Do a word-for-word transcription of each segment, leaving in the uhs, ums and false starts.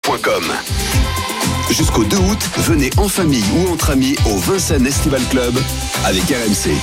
point com. Jusqu'au deux août, venez en famille ou entre amis au Vincennes Estival Club avec R M C.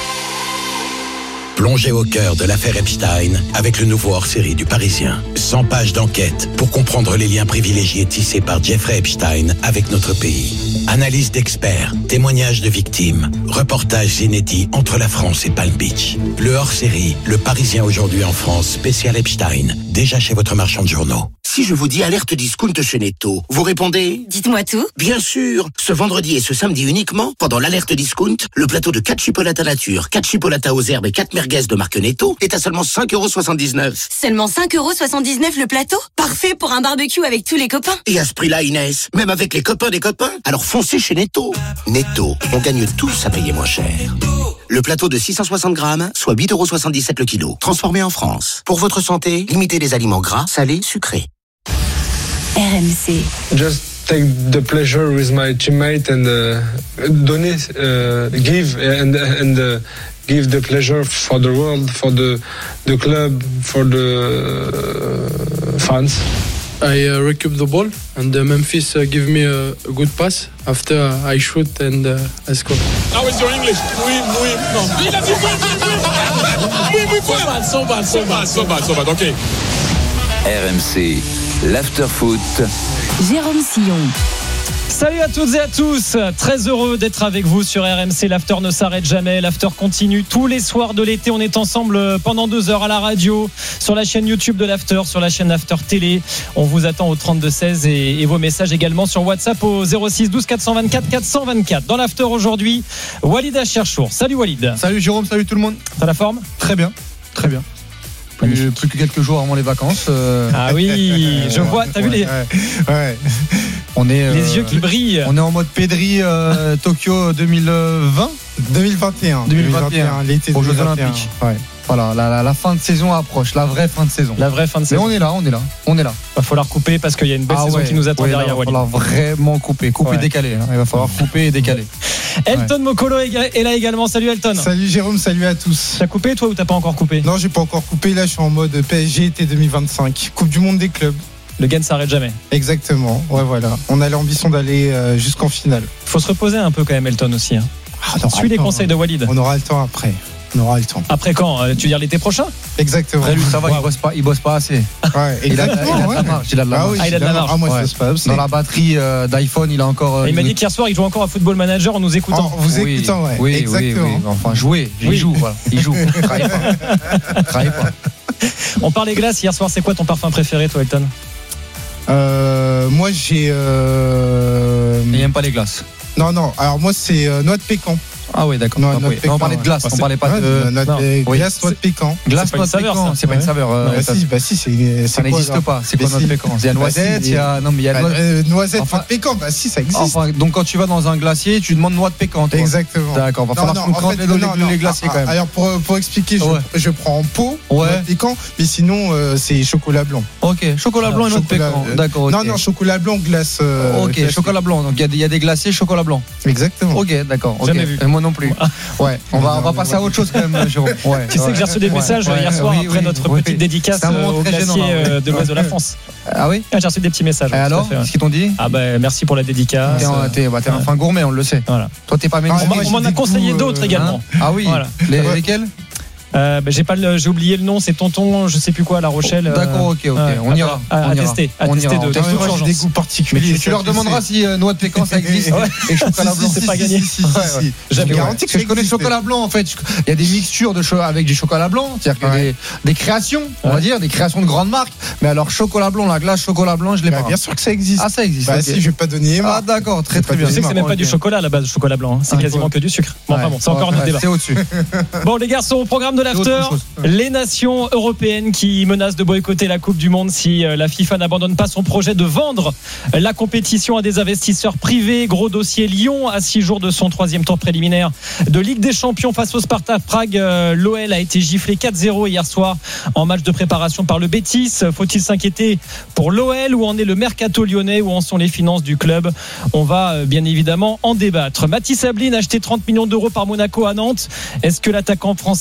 Plongez au cœur de l'affaire Epstein avec le nouveau hors-série du Parisien. cent pages d'enquête pour comprendre les liens privilégiés tissés par Jeffrey Epstein avec notre pays. Analyse d'experts, témoignages de victimes, reportages inédits entre la France et Palm Beach. Le hors-série, le Parisien aujourd'hui en France, spécial Epstein, déjà chez votre marchand de journaux. Si je vous dis alerte discount chez Netto, vous répondez ? Dites-moi tout. Bien sûr. Ce vendredi et ce samedi uniquement, pendant l'alerte discount, le plateau de quatre chipolatas nature, quatre chipolatas aux herbes et quatre merguez de marque Netto est à seulement cinq euros soixante-dix-neuf. Seulement cinq euros soixante-dix-neuf le plateau ? Parfait pour un barbecue avec tous les copains. Et à ce prix-là, Inès, même avec les copains des copains, alors foncez chez Netto. Netto, on gagne tous à payer moins cher. Le plateau de six cent soixante grammes, soit huit euros soixante-dix-sept le kilo. Transformé en France. Pour votre santé, limitez les aliments gras, salés, sucrés. R M C. Just take the pleasure with my teammate and uh, donner, uh, give and and uh, give the pleasure for the world, for the the club, for the uh, fans. I uh, recoup the ball and uh, Memphis uh, give me a, a good pass. After uh, I shoot and uh, I score. How is your English? Oui, oui, non. Il a dit oui, oui, oui, oui, oui. So bad, so bad, so bad, so bad, ok. R M C, l'after-foot. Jérôme Sillon. Salut à toutes et à tous, très heureux d'être avec vous sur R M C. L'after ne s'arrête jamais, l'after continue tous les soirs de l'été. On est ensemble pendant deux heures à la radio, sur la chaîne YouTube de l'after, sur la chaîne After Télé. On vous attend au trente-deux seize et, et vos messages également sur WhatsApp au zéro six douze quatre cent vingt-quatre quatre cent vingt-quatre. Dans l'after aujourd'hui, Walid Acharchour. Salut Walid. Salut Jérôme, salut tout le monde. T'as la forme ? Très bien, très bien. Plus, plus que quelques jours avant les vacances. Euh... Ah oui, je vois, t'as ouais, vu les... Ouais, ouais. On est, les euh, yeux qui brillent. On est en mode Pedri euh, Tokyo deux mille vingt deux mille vingt et un deux mille vingt et un, l'été aux Jeux deux mille vingt et un. Olympiques. Ouais. Voilà, la, la, la fin de saison approche, la vraie fin de saison. La vraie fin de saison. Mais on est là, on est là, on est là. Il va falloir couper parce qu'il y a une belle ah saison ouais, qui nous attend ouais, derrière. Il va falloir vraiment couper, couper ouais. décaler. Hein. Il va falloir couper et décaler. Elton ouais. Mokolo est là également. Salut Elton. Salut Jérôme, salut à tous. T'as coupé toi ou t'as pas encore coupé ? Non, j'ai pas encore coupé. Là, je suis en mode P S G été deux mille vingt-cinq, Coupe du Monde des clubs. Le gain ne s'arrête jamais. Exactement. Ouais, voilà. On a l'ambition d'aller euh, jusqu'en finale. Il faut se reposer un peu quand même, Elton aussi. Hein. Ah, Suis les conseils de Walid. On aura le temps après. On aura le temps. Après quand ? Tu veux dire l'été prochain ? Exactement. Après lui, ça va, wow. il bosse pas, il bosse pas assez. Ouais, exactement. Il a, il a ouais. de la marge. Il a de la ah marge. oui, ah, il a de la marge. Ah, moi, ouais. ça se passe. Dans la batterie euh, d'iPhone, il a encore. Euh, il m'a dit qu'hier soir, il joue encore à Football Manager en nous écoutant. En vous oui, écoutant, ouais. Oui, exactement. Oui, oui. Enfin, jouer. Il oui. joue, voilà. Il joue. Travaille pas. Travaille pas. On parlait glace hier soir. C'est quoi ton parfum préféré, toi, Elton ? Euh, moi, j'ai. Euh... Il n'aime pas les glaces. Non, non. Alors, moi, c'est euh, noix de pécan. Ah oui, d'accord. Non, non, oui. non, on parlait de glace, ouais. on parlait pas ouais, de. Noix de glace, noix de pécan. Glace, noix de pécan, c'est pas une saveur. Euh, bah, si, bah si, c'est. Ça n'existe pas. C'est quoi noix de pécan ? Il y a noisette, il y a. Non, mais il y a noisette, noix de pécan. Bah si, ça existe. Enfin, donc quand tu vas dans un glacier, tu demandes noix de pécan. Exactement. D'accord, va falloir comprendre les glaciers quand même. Alors pour expliquer, je prends en pot, noix de pécan, mais sinon c'est chocolat blanc. Ok, chocolat blanc et noix de pécan. D'accord. Non, non, chocolat blanc, glace. Ok, chocolat blanc. Donc il y a des glaciers chocolat blanc. Exactement. Ok, d'accord. Jamais vu. Moi non plus. Ouais, on va, on va passer à autre chose quand même, Jérôme. Ouais, tu sais ouais, que j'ai reçu des messages ouais, hier soir oui, après oui, notre oui, petite oui. dédicace au glacier euh, de l'Ouest de la France. Ah oui ? Ah, j'ai reçu des petits messages. Et alors, qu'est-ce qu'ils t'ont dit ? Ah ben merci pour la dédicace. T'es, un, t'es, bah, t'es un fin gourmet, on le sait. Voilà. Toi, t'es pas même. Ah, on m'en a conseillé d'autres également. Ah oui. Les, lesquels ? Euh, bah, j'ai pas le, j'ai oublié le nom, c'est Tonton, je sais plus quoi, à La Rochelle. D'accord, ok, ok, on ira. À, à, on à ira. tester, à on tester ira. de, de moi, j'ai des goûts particuliers. Mais tu, tu leur demanderas si euh, noix de pécan ça existe et chocolat blanc. C'est pas gagné. J'avais garanti que je connais le chocolat blanc en fait. Il y a des mixtures de cho- avec du chocolat blanc, c'est-à-dire qu'il y a des, des créations, on va dire, des créations de grandes marques. Mais alors chocolat blanc, la glace chocolat blanc, je l'ai pas. Bien sûr que ça existe. Ah ça existe. Bah si, je vais pas donner. Ah d'accord, très très bien. Tu sais que c'est même pas du chocolat à la base, le chocolat blanc. C'est quasiment que du sucre. Bon, enfin bon, c'est encore notre débat. C'est au-dessus. Bon les garçons, au programme de l'after, les nations européennes qui menacent de boycotter la Coupe du Monde si la FIFA n'abandonne pas son projet de vendre la compétition à des investisseurs privés. Gros dossier. Lyon à six jours de son troisième tour préliminaire de Ligue des Champions face au Sparta Prague. L'O L a été giflé quatre zéro hier soir en match de préparation par le Betis. Faut-il s'inquiéter pour l'O L ? Où en est le mercato lyonnais ? Où en sont les finances du club ? On va bien évidemment en débattre. Mathis Sabline a acheté trente millions d'euros par Monaco à Nantes. Est-ce que l'attaquant français va enfin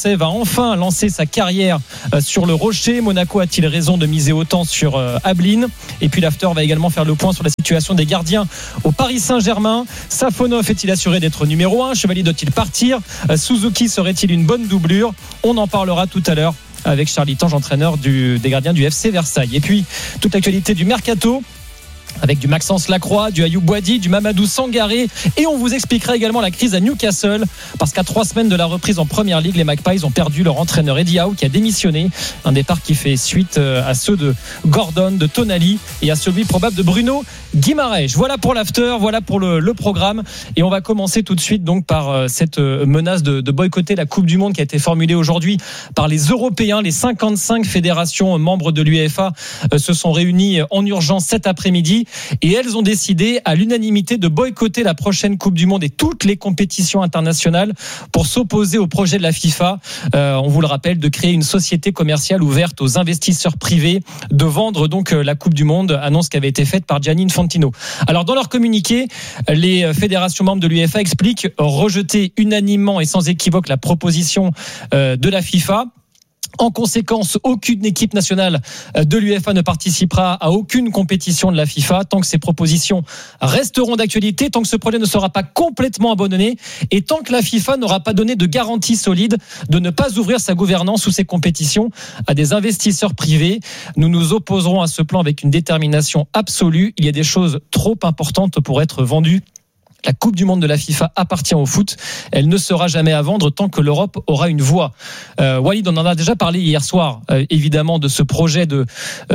enfin lancé sa carrière sur le rocher. Monaco a-t-il raison de miser autant sur Ablin? Et puis l'after va également faire le point sur la situation des gardiens au Paris Saint-Germain. Safonov est-il assuré d'être numéro un? Chevalier doit-il partir? Suzuki serait-il une bonne doublure? On en parlera tout à l'heure avec Charlie Tange, entraîneur du, des gardiens du F C Versailles. Et puis toute l'actualité du mercato, avec du Maxence Lacroix, du Ayoub Boadi, du Mamadou Sangaré, et on vous expliquera également la crise à Newcastle, parce qu'à trois semaines de la reprise en Première Ligue, les Magpies ont perdu leur entraîneur Eddie Howe qui a démissionné, un départ qui fait suite à ceux de Gordon, de Tonali et à celui probable de Bruno Guimaraes. Voilà pour l'after, voilà pour le, le programme, et on va commencer tout de suite donc par cette menace de, de boycotter la Coupe du Monde qui a été formulée aujourd'hui par les Européens. Les cinquante-cinq fédérations membres de l'UEFA se sont réunies en urgence cet après-midi. Et elles ont décidé à l'unanimité de boycotter la prochaine Coupe du Monde et toutes les compétitions internationales pour s'opposer au projet de la FIFA, euh, on vous le rappelle, de créer une société commerciale ouverte aux investisseurs privés, de vendre donc la Coupe du Monde, annonce qui avait été faite par Gianni Infantino. Alors dans leur communiqué, les fédérations membres de l'UEFA expliquent rejeter unanimement et sans équivoque la proposition euh, de la FIFA. En conséquence, aucune équipe nationale de l'UEFA ne participera à aucune compétition de la FIFA tant que ces propositions resteront d'actualité, tant que ce projet ne sera pas complètement abandonné et tant que la FIFA n'aura pas donné de garantie solide de ne pas ouvrir sa gouvernance ou ses compétitions à des investisseurs privés. Nous nous opposerons à ce plan avec une détermination absolue. Il y a des choses trop importantes pour être vendues. La Coupe du Monde de la FIFA appartient au foot. Elle ne sera jamais à vendre tant que l'Europe aura une voix. Euh, Walid, on en a déjà parlé hier soir, euh, évidemment, de ce projet de,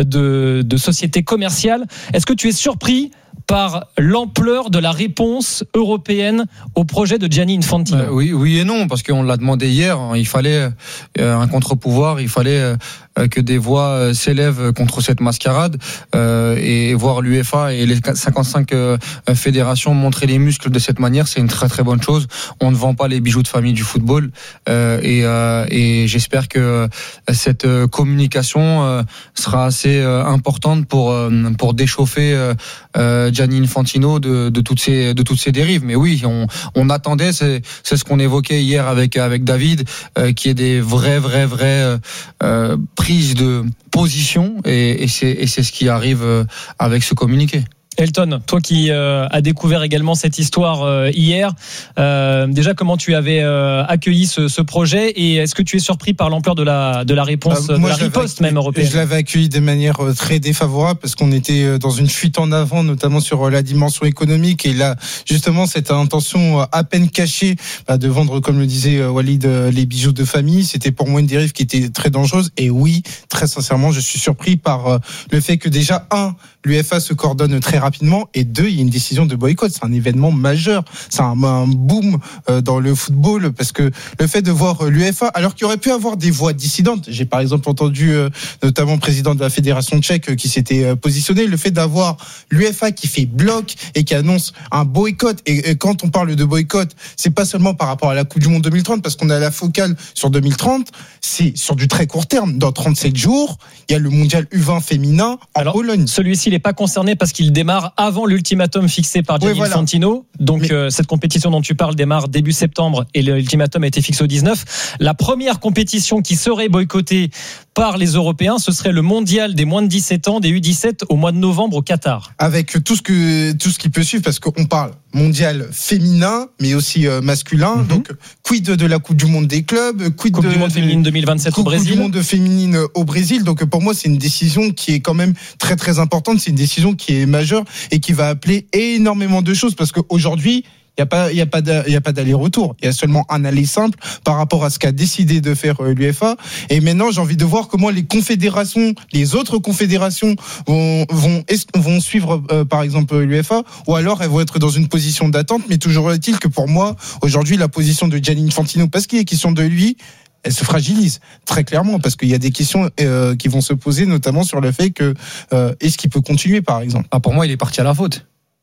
de, de société commerciale. Est-ce que tu es surpris par l'ampleur de la réponse européenne au projet de Gianni Infantino? euh, oui, oui et non, parce qu'on l'a demandé hier. Il fallait euh, un contre-pouvoir, il fallait euh, que des voix s'élèvent contre cette mascarade euh, et voir l'UEFA et les cinquante-cinq euh, fédérations montrer les muscles de cette manière, c'est une très très bonne chose. On ne vend pas les bijoux de famille du football euh, et, euh, et j'espère que cette communication euh, sera assez euh, importante pour euh, pour déchauffer euh, euh, Gianni Infantino de, de toutes ces de toutes ces dérives. Mais oui, on, on attendait, c'est, c'est ce qu'on évoquait hier avec avec David, euh, qui est des vraies vraies vraies euh, prises de position et, et c'est et c'est ce qui arrive avec ce communiqué. Elton, toi qui euh, as découvert également cette histoire euh, hier, euh, déjà comment tu avais euh, accueilli ce, ce projet et est-ce que tu es surpris par l'ampleur de la de la réponse, euh, moi, de la riposte même européenne? Je l'avais accueilli de manière très défavorable parce qu'on était dans une fuite en avant, notamment sur la dimension économique et là justement cette intention à peine cachée bah, de vendre, comme le disait Walid, les bijoux de famille, c'était pour moi une dérive qui était très dangereuse et oui, très sincèrement, je suis surpris par le fait que déjà un, l'UEFA se coordonne très rapidement et deux, il y a une décision de boycott. C'est un événement majeur, c'est un, un boom euh, dans le football parce que le fait de voir l'UEFA, alors qu'il aurait pu avoir des voix dissidentes, j'ai par exemple entendu euh, notamment le président de la fédération tchèque euh, qui s'était euh, positionné, le fait d'avoir l'UEFA qui fait bloc et qui annonce un boycott et, et quand on parle de boycott, c'est pas seulement par rapport à la Coupe du Monde deux mille trente parce qu'on a la focale sur deux mille trente, c'est sur du très court terme. Dans trente-sept jours, il y a le mondial U vingt féminin en alors, Pologne. Celui-ci il n'est pas concerné parce qu'il démarre avant l'ultimatum fixé par Gianni oui, voilà. Infantino. Donc Mais... euh, cette compétition dont tu parles démarre début septembre et l'ultimatum a été fixé au dix-neuf. La première compétition qui serait boycottée par les Européens, ce serait le mondial des moins de dix-sept ans, des U dix-sept au mois de novembre au Qatar. Avec tout ce que tout ce qui peut suivre parce qu'on parle mondial féminin mais aussi euh, masculin. Mm-hmm. Donc quid de la Coupe du monde des clubs, quid Coupe de, du monde féminine deux mille vingt-sept coupe au Brésil. Coupe du monde féminine au Brésil. Donc pour moi, c'est une décision qui est quand même très très importante, c'est une décision qui est majeure et qui va appeler énormément de choses parce qu'aujourd'hui, il n'y a pas, il y a pas, il y a pas d'aller-retour. Il y a seulement un aller simple par rapport à ce qu'a décidé de faire l'UEFA. Et maintenant, j'ai envie de voir comment les confédérations, les autres confédérations vont, vont, vont suivre, euh, par exemple, l'UEFA, ou alors elles vont être dans une position d'attente. Mais toujours est-il que pour moi, aujourd'hui, la position de Gianni Infantino, parce qu'il est question de lui, elle se fragilise très clairement parce qu'il y a des questions euh, qui vont se poser, notamment sur le fait que euh, est-ce qu'il peut continuer, par exemple. Ah, pour moi, il est parti à la faute.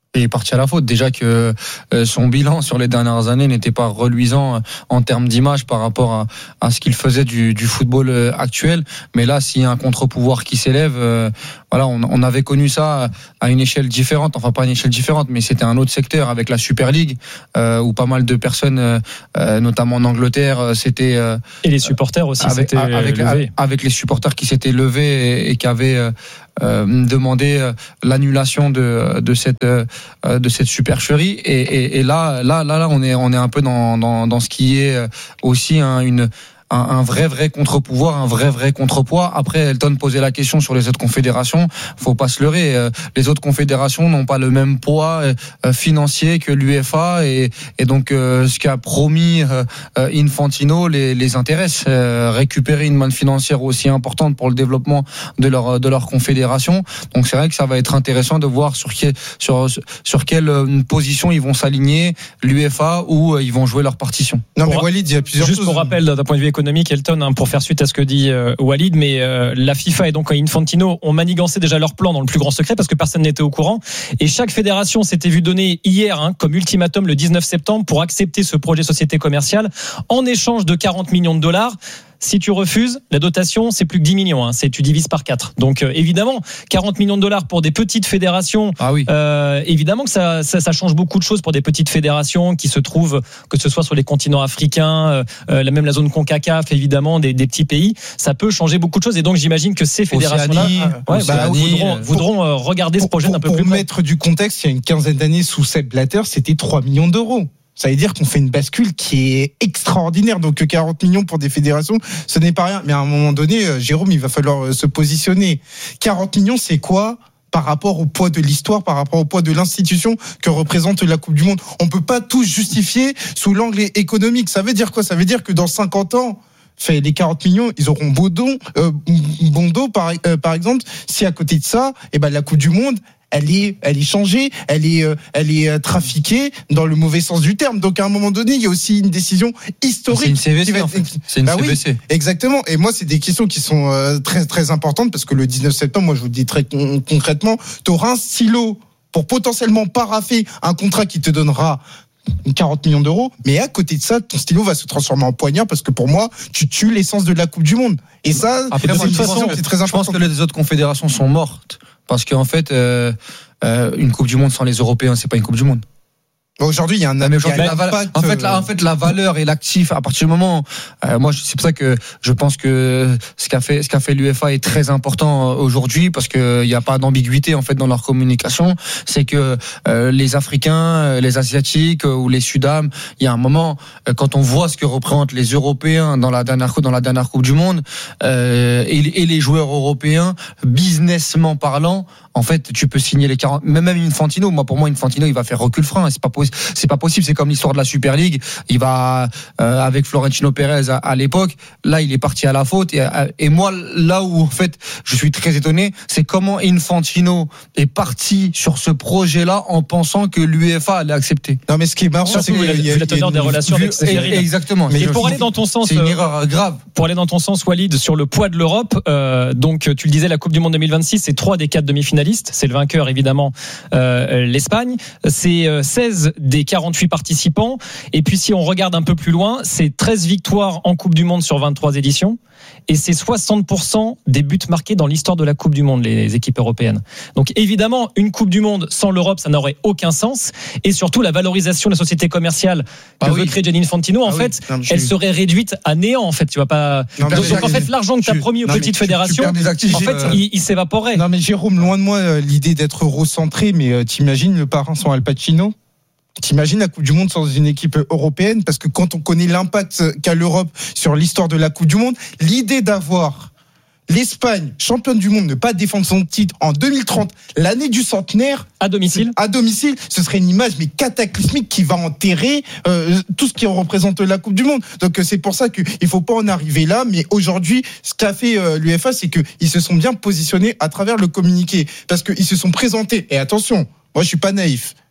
Il est parti à la faute. Déjà que euh, son bilan sur les dernières années n'était pas reluisant euh, en termes d'image par rapport à, à ce qu'il faisait du, du football euh, actuel. Mais là, s'il y a un contre-pouvoir qui s'élève, euh, voilà, on, on avait connu ça à une échelle différente. Enfin, pas à une échelle différente, mais c'était un autre secteur avec la Super League euh, où pas mal de personnes, euh, notamment en Angleterre, euh, c'était euh, et les supporters aussi avec, s'étaient avec, levés. avec les supporters qui s'étaient levés et, et qui avaient euh, euh, demandé l'annulation de, de cette euh, de cette supercherie. Et, et, et là, là, là, là, on est on est un peu dans dans, dans ce qui est aussi hein, une Un, un vrai vrai contre-pouvoir, un vrai vrai contrepoids. Après, Elton posait la question sur les autres confédérations. Faut pas se leurrer. Les autres confédérations n'ont pas le même poids financier que l'UEFA et, et donc ce qu'a promis Infantino les, les intéresse. Récupérer une manne financière aussi importante pour le développement de leur de leur confédération. Donc c'est vrai que ça va être intéressant de voir sur qui, sur sur quelle position ils vont s'aligner, l'UEFA, ou ils vont jouer leur partition. Non mais Walid, il y a plusieurs Juste choses. pour rappel, d'un point de vue économique, Elton, hein, pour faire suite à ce que dit euh, Walid, mais euh, la FIFA et donc Infantino ont manigancé déjà leur plan dans le plus grand secret parce que personne n'était au courant. Et chaque fédération s'était vu donner hier hein, comme ultimatum le dix-neuf septembre pour accepter ce projet société commerciale en échange de quarante millions de dollars. Si tu refuses, la dotation, c'est plus que dix millions. Hein, c'est tu divises par quatre. Donc euh, évidemment, quarante millions de dollars pour des petites fédérations. Ah oui. Euh, évidemment que ça, ça, ça change beaucoup de choses pour des petites fédérations qui se trouvent, que ce soit sur les continents africains, euh, même la zone CONCACAF, évidemment, des, des petits pays. Ça peut changer beaucoup de choses. Et donc j'imagine que ces fédérations-là euh, ouais, bah, voudront, euh, voudront euh, regarder pour, ce projet pour, d'un peu pour plus près. Pour mettre du contexte, il y a une quinzaine d'années sous Sepp Blatter, c'était trois millions d'euros. Ça veut dire qu'on fait une bascule qui est extraordinaire. Donc quarante millions pour des fédérations, ce n'est pas rien. Mais à un moment donné, Jérôme, il va falloir se positionner. quarante millions, c'est quoi par rapport au poids de l'histoire, par rapport au poids de l'institution que représente la Coupe du Monde? On peut pas tout justifier sous l'angle économique. Ça veut dire quoi? Ça veut dire que dans cinquante ans, fait les quarante millions, ils auront beau don, euh, bon dos par, euh, par exemple, si à côté de ça, eh ben la Coupe du Monde, elle est, elle est changée, elle est, euh, elle est euh, trafiquée dans le mauvais sens du terme. Donc à un moment donné, il y a aussi une décision historique. C'est une C V C qui va être... en fait. C'est une bah C V C. Oui, exactement. Et moi, c'est des questions qui sont euh, très très importantes parce que le dix-neuf septembre, moi je vous le dis très con- concrètement, tu auras un stylo pour potentiellement paraffer un contrat qui te donnera quarante millions d'euros, mais à côté de ça, ton stylo va se transformer en poignard parce que pour moi, tu tues l'essence de la Coupe du Monde. Et ça, après, de moi, toute je façon, pense que, c'est très je important. pense que les autres confédérations sont mortes parce qu'en fait, euh, euh, une Coupe du Monde sans les Européens, c'est pas une Coupe du Monde. Aujourd'hui, il y a un, ah, mais il y a la, un impact. En fait, la, en fait, la valeur et l'actif, à partir du moment, euh, moi, c'est pour ça que je pense que ce qu'a fait, ce qu'a fait l'UEFA est très important aujourd'hui parce que il n'y a pas d'ambiguïté en fait dans leur communication. C'est que euh, les Africains, les Asiatiques ou les Sud-Am, il y a un moment euh, quand on voit ce que représentent les Européens dans la dernière dans la dernière Coupe du Monde euh, et, et les joueurs européens, businessment parlant. En fait, tu peux signer les quarante. Même même Infantino, moi pour moi Infantino, il va faire recul frein. C'est pas possible. C'est pas possible. C'est comme l'histoire de la Super League. Il va euh, avec Florentino Pérez à, à l'époque. Là, il est parti à la faute. Et, et moi, là où en fait, je suis très étonné, c'est comment Infantino est parti sur ce projet-là en pensant que l'UEFA allait accepter. Non, mais ce qui est marrant, c'est que il y a la teneur des relations avec Cédric. Exactement. Mais pour aller dans ton sens, c'est une erreur grave. Pour aller dans ton sens, Walid, sur le poids de l'Europe, euh, donc tu le disais, la Coupe du Monde deux mille vingt-six, c'est trois des quatre demi-finalistes. C'est le vainqueur, évidemment, euh, l'Espagne. C'est seize des quarante-huit participants. Et puis, si on regarde un peu plus loin, c'est treize victoires en Coupe du Monde sur vingt-trois éditions. Et c'est soixante pour cent des buts marqués dans l'histoire de la Coupe du Monde, les équipes européennes. Donc, évidemment, une Coupe du Monde sans l'Europe, ça n'aurait aucun sens. Et surtout, la valorisation de la société commerciale que ah veut oui. créer Gianni Infantino, en ah fait, oui. non, elle serait réduite à néant, en fait. Tu vas pas. Non, donc, donc, en fait, l'argent que tu as promis aux non, petites tu, fédérations, tu actifs, en fait, euh... il, il s'évaporait. Non, mais Jérôme, loin de moi euh, l'idée d'être eurocentré, mais euh, t'imagines le parrain sans Al Pacino? T'imagines la Coupe du Monde sans une équipe européenne? Parce que quand on connaît l'impact qu'a l'Europe sur l'histoire de la Coupe du Monde, l'idée d'avoir l'Espagne, championne du monde, ne pas défendre son titre en deux mille trente, l'année du centenaire, à domicile, à domicile, ce serait une image mais cataclysmique qui va enterrer euh, tout ce qui représente la Coupe du Monde. Donc c'est pour ça qu'il faut pas en arriver là. Mais aujourd'hui, ce qu'a fait euh, l'UEFA, c'est qu'ils se sont bien positionnés à travers le communiqué, parce qu'ils se sont présentés. Et attention, moi je suis pas naïf.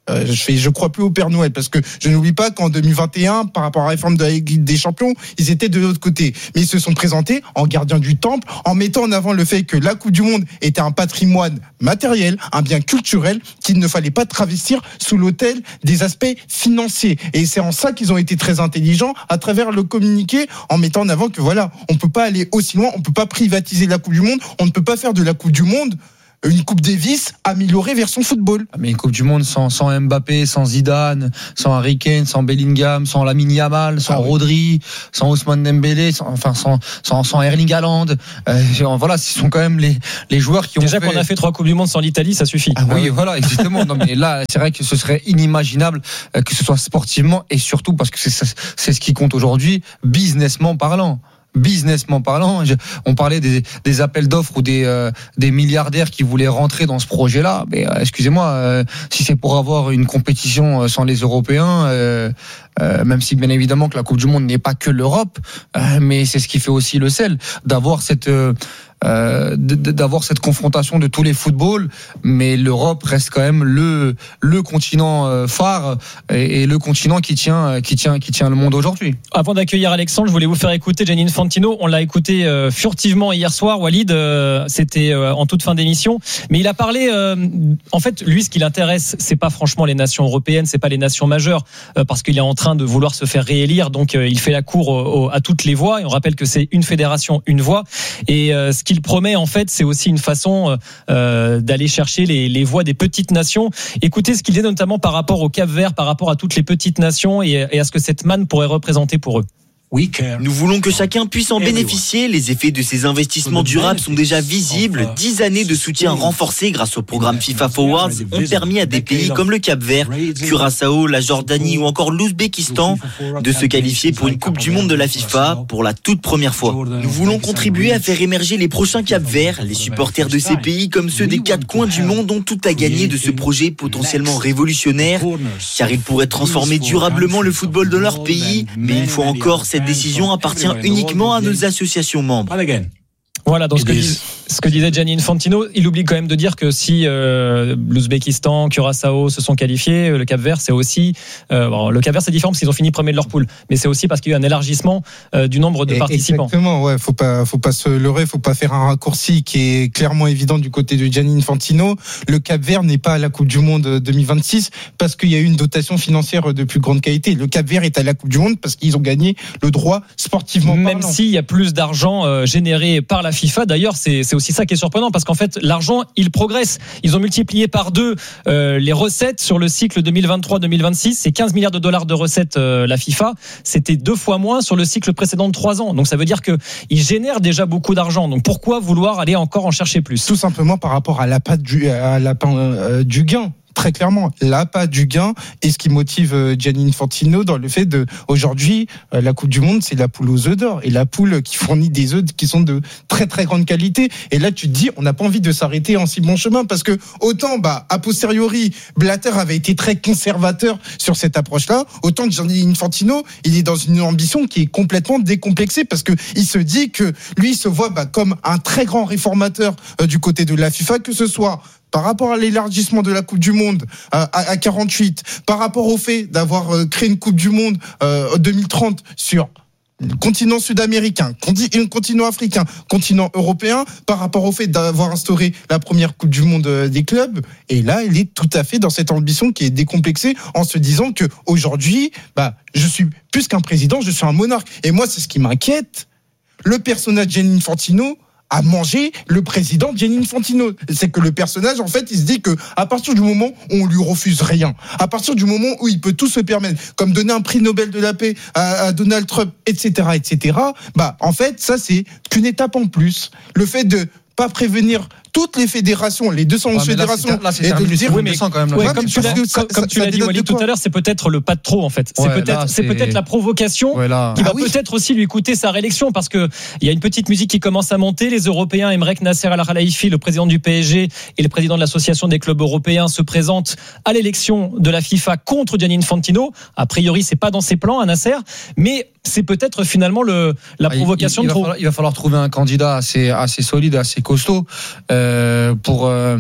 Euh, je fais, je crois plus au Père Noël parce que je n'oublie pas qu'en deux mille vingt et un, par rapport à la réforme de la Ligue des Champions, ils étaient de l'autre côté. Mais ils se sont présentés en gardiens du temple, en mettant en avant le fait que la Coupe du Monde était un patrimoine matériel, un bien culturel qu'il ne fallait pas travestir sous l'autel des aspects financiers. Et c'est en ça qu'ils ont été très intelligents à travers le communiqué, en mettant en avant que voilà, on peut pas aller aussi loin, on peut pas privatiser la Coupe du Monde, on ne peut pas faire de la Coupe du Monde une Coupe Davis améliorée version football. Mais une Coupe du Monde sans, sans Mbappé, sans Zidane, sans Harry Kane, sans Bellingham, sans Lamine Yamal, sans ah oui. Rodri, sans Ousmane Dembélé, sans, enfin sans, sans, sans Erling Haaland. Euh, voilà, ce sont quand même les, les joueurs qui Déjà ont fait... Déjà qu'on a fait trois Coupes du Monde sans l'Italie, ça suffit. Ah oui, voilà, exactement. Non, mais là, c'est vrai que ce serait inimaginable que ce soit sportivement et surtout parce que c'est, c'est ce qui compte aujourd'hui, businessment parlant. Businessment parlant, on parlait des, des appels d'offres ou des, euh, des milliardaires qui voulaient rentrer dans ce projet-là. Mais euh, excusez-moi, euh, si c'est pour avoir une compétition sans les Européens, euh, euh, même si bien évidemment que la Coupe du Monde n'est pas que l'Europe, euh, mais c'est ce qui fait aussi le sel d'avoir cette euh, Euh, d'avoir cette confrontation de tous les footballs, mais l'Europe reste quand même le le continent phare et, et le continent qui tient qui tient qui tient le monde aujourd'hui. Avant d'accueillir Alexandre, je voulais vous faire écouter Gianni Infantino. On l'a écouté euh, furtivement hier soir. Walid, euh, c'était euh, en toute fin d'émission, mais il a parlé. Euh, en fait, lui, ce qui l'intéresse, c'est pas franchement les nations européennes, c'est pas les nations majeures, euh, parce qu'il est en train de vouloir se faire réélire. Donc, euh, il fait la cour au, au, à toutes les voix. Et on rappelle que c'est une fédération, une voix. Et euh, ce qu'il promet, en fait, c'est aussi une façon euh, d'aller chercher les, les voix des petites nations. Écoutez ce qu'il dit notamment par rapport au Cap-Vert, par rapport à toutes les petites nations et, et à ce que cette manne pourrait représenter pour eux. Nous voulons que chacun puisse en bénéficier. Les effets de ces investissements durables sont déjà visibles. Dix années de soutien renforcé grâce au programme FIFA Forwards ont permis à des pays comme le Cap-Vert, Curaçao, la Jordanie ou encore l'Ouzbékistan de se qualifier pour une Coupe du Monde de la FIFA pour la toute première fois. Nous voulons contribuer à faire émerger les prochains Cap-Verts. Les supporters de ces pays comme ceux des quatre coins du monde ont tout à gagner de ce projet potentiellement révolutionnaire, car il pourrait transformer durablement le football de leur pays. Mais une fois encore, cette décision appartient uniquement à nos associations membres. Voilà, donc ce que, dis, ce que disait Gianni Infantino, il oublie quand même de dire que si euh, l'Ouzbékistan, Curaçao se sont qualifiés, le Cap-Vert, c'est aussi... Euh, bon, le Cap-Vert, c'est différent parce qu'ils ont fini premier de leur poule, mais c'est aussi parce qu'il y a eu un élargissement euh, du nombre de Et participants. Exactement, ouais, faut pas, faut pas se leurrer, faut pas faire un raccourci qui est clairement évident du côté de Gianni Infantino. Le Cap-Vert n'est pas à la Coupe du Monde deux mille vingt-six parce qu'il y a eu une dotation financière de plus grande qualité. Le Cap-Vert est à la Coupe du Monde parce qu'ils ont gagné le droit sportivement Même parlant. s'il y a plus d'argent euh, généré par la FIFA, d'ailleurs, c'est, c'est aussi ça qui est surprenant parce qu'en fait, l'argent, il progresse. Ils ont multiplié par deux euh, les recettes sur le cycle deux mille vingt-trois deux mille vingt-six. C'est quinze milliards de dollars de recettes, euh, la FIFA. C'était deux fois moins sur le cycle précédent de trois ans. Donc ça veut dire qu'ils génèrent déjà beaucoup d'argent. Donc pourquoi vouloir aller encore en chercher plus ? Tout simplement par rapport à l'appât du, à l'appât, euh, du gain. Très clairement, l'appât du gain est ce qui motive Gianni Infantino dans le fait de aujourd'hui la Coupe du Monde, c'est la poule aux œufs d'or et la poule qui fournit des œufs qui sont de très très grande qualité. Et là, tu te dis, on n'a pas envie de s'arrêter en si bon chemin parce que autant, bah, a posteriori, Blatter avait été très conservateur sur cette approche-là, autant que Gianni Infantino, il est dans une ambition qui est complètement décomplexée parce que il se dit que lui, il se voit bah, comme un très grand réformateur euh, du côté de la FIFA, que ce soit par rapport à l'élargissement de la Coupe du Monde à, à quarante-huit, par rapport au fait d'avoir créé une Coupe du Monde euh, deux mille trente sur le continent sud-américain, continent africain, continent européen, par rapport au fait d'avoir instauré la première Coupe du Monde des clubs. Et là, il est tout à fait dans cette ambition qui est décomplexée en se disant que aujourd'hui, bah, je suis plus qu'un président, je suis un monarque. Et moi, c'est ce qui m'inquiète. Le personnage Gianni Infantino à manger le président Gianni Infantino. C'est que le personnage, en fait, il se dit que à partir du moment où on lui refuse rien, à partir du moment où il peut tout se permettre, comme donner un prix Nobel de la paix à, à Donald Trump, et cetera, et cetera, bah, en fait, ça, c'est qu'une étape en plus. Le fait de pas prévenir toutes les fédérations, les deux cent onze ouais, fédérations, là, c'est, là, c'est et de dire, oui, mais quand même. Ouais, comme tu l'as, comme, ça, comme tu l'as dit, Walid, tout à l'heure, c'est peut-être le pas de trop, en fait. C'est ouais, peut-être, là, c'est... c'est peut-être la provocation ouais, qui va ah, oui. peut-être aussi lui coûter sa réélection, parce que il y a une petite musique qui commence à monter. Les Européens aimeraient que Nasser Al-Khelaifi, le président du P S G et le président de l'association des clubs européens, se présentent à l'élection de la FIFA contre Gianni Infantino. A priori, c'est pas dans ses plans, à Nasser, mais c'est peut-être finalement le, la provocation il, il, il de trop. Va falloir, il va falloir trouver un candidat assez, assez solide, assez costaud, euh, pour, euh,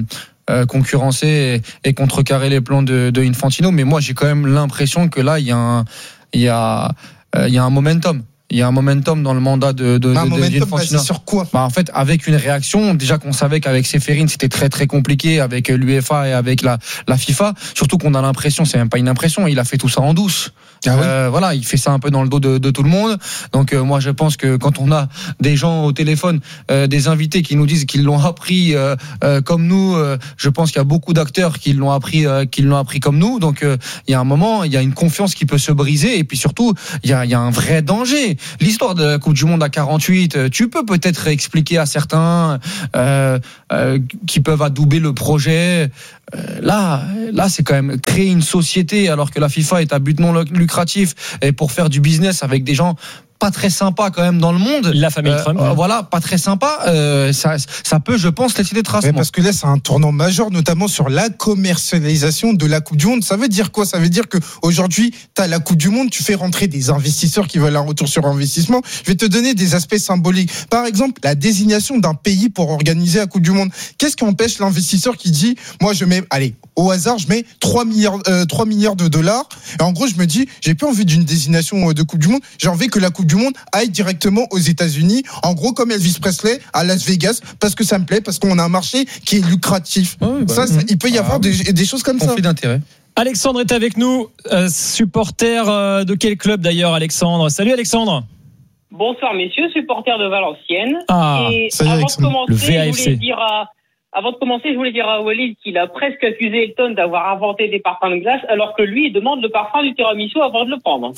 euh, concurrencer et, et contrecarrer les plans de, de Infantino. Mais moi, j'ai quand même l'impression que là, il y a un, il y a, euh, il y a un momentum. Il y a un momentum dans le mandat de, de, un de, momentum, de Infantino. Bah, sur quoi? Bah, en fait, avec une réaction, déjà qu'on savait qu'avec Ceferin, c'était très très compliqué avec l'UEFA et avec la, la FIFA. Surtout qu'on a l'impression, c'est même pas une impression, il a fait tout ça en douce. Ah oui. euh, voilà, il fait ça un peu dans le dos de, de tout le monde. Donc euh, moi, je pense que quand on a des gens au téléphone, euh, des invités qui nous disent qu'ils l'ont appris euh, euh, comme nous, euh, je pense qu'il y a beaucoup d'acteurs qui l'ont appris, euh, qui l'ont appris comme nous. Donc euh, il y a un moment, il y a une confiance qui peut se briser, et puis surtout, il y a, il y a un vrai danger. L'histoire de la Coupe du Monde à quarante-huit, tu peux peut-être expliquer à certains euh, euh, qui peuvent adouber le projet. Euh, là, là, c'est quand même créer une société alors que la FIFA est à but non lucratif et pour faire du business avec des gens pas très sympa quand même dans le monde. La famille euh, Trump. Euh, voilà, pas très sympa. Euh, ça, ça peut, je pense, laisser des traces. Ouais, parce que là, c'est un tournant majeur, notamment sur la commercialisation de la Coupe du Monde. Ça veut dire quoi? Ça veut dire que aujourd'hui, t'as la Coupe du Monde, tu fais rentrer des investisseurs qui veulent un retour sur investissement. Je vais te donner des aspects symboliques. Par exemple, la désignation d'un pays pour organiser la Coupe du Monde. Qu'est-ce qui empêche l'investisseur qui dit, moi, je mets, allez, au hasard, je mets trois milliards, euh, trois milliards de dollars. Et en gros, je me dis, j'ai plus envie d'une désignation de Coupe du Monde. J'ai envie que la Coupe du Monde aille directement aux États-Unis, en gros comme Elvis Presley à Las Vegas, parce que ça me plaît, parce qu'on a un marché qui est lucratif. Oh oui, bah, ça, ça, il peut y avoir ah, des, des choses comme conflit ça. D'intérêt. Alexandre est avec nous, euh, supporter euh, de quel club d'ailleurs, Alexandre? Salut Alexandre. Bonsoir messieurs, supporter de Valenciennes. Ah, et salut avant Alexandre. de commencer, Le V A F C. je voulais dire à Avant de commencer, je voulais dire à Walid qu'il a presque accusé Elton d'avoir inventé des parfums de glace, alors que lui, il demande le parfum du tiramisu avant de le prendre.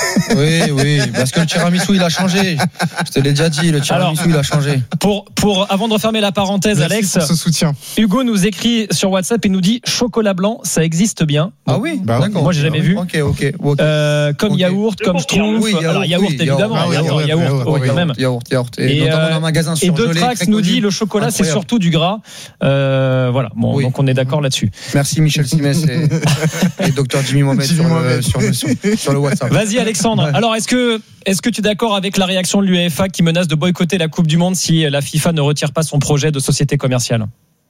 Oui, oui, parce que le tiramisu, il a changé. Je te l'ai déjà dit, le tiramisu, Alors, il a changé. Pour, pour, avant de refermer la parenthèse, Merci Alex, pour ce soutien. Hugo nous écrit sur WhatsApp et nous dit chocolat blanc, ça existe bien. Ah oui, bah, d'accord. Moi, j'ai jamais vu. Ok, ok. okay. Euh, comme okay. yaourt, comme schtroumpf. Oui, yaourt, Alors, yaourt, oui, évidemment. Yaourt, yaourt, yaourt, yaourt, yaourt, yaourt quand même. Yaourt, yaourt. Et, et notamment euh, dans un magasin surgelé. Et De Trax nous dit le chocolat, c'est surtout du gras. Euh, voilà. Bon, oui. Donc on est d'accord là-dessus. Merci Michel Simès et, et Docteur Jimmy Mohamed sur, le, sur, le, sur, sur le WhatsApp. Vas-y Alexandre. Ouais. Alors est-ce que est-ce que tu es d'accord avec la réaction de l'UEFA qui menace de boycotter la Coupe du Monde si la FIFA ne retire pas son projet de société commerciale?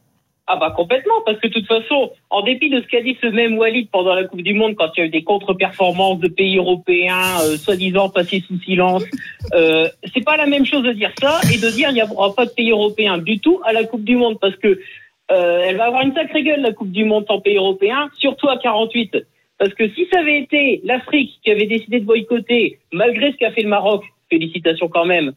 Ah bah complètement, parce que de toute façon, en dépit de ce qu'a dit ce même Walid pendant la Coupe du Monde, quand il y a eu des contre-performances de pays européens, euh, soi-disant passés sous silence, euh, c'est pas la même chose de dire ça et de dire il n'y aura pas de pays européens du tout à la Coupe du Monde, parce que euh, elle va avoir une sacrée gueule la Coupe du Monde en pays européen, surtout à quarante-huit. Parce que si ça avait été l'Afrique qui avait décidé de boycotter, malgré ce qu'a fait le Maroc, félicitations quand même,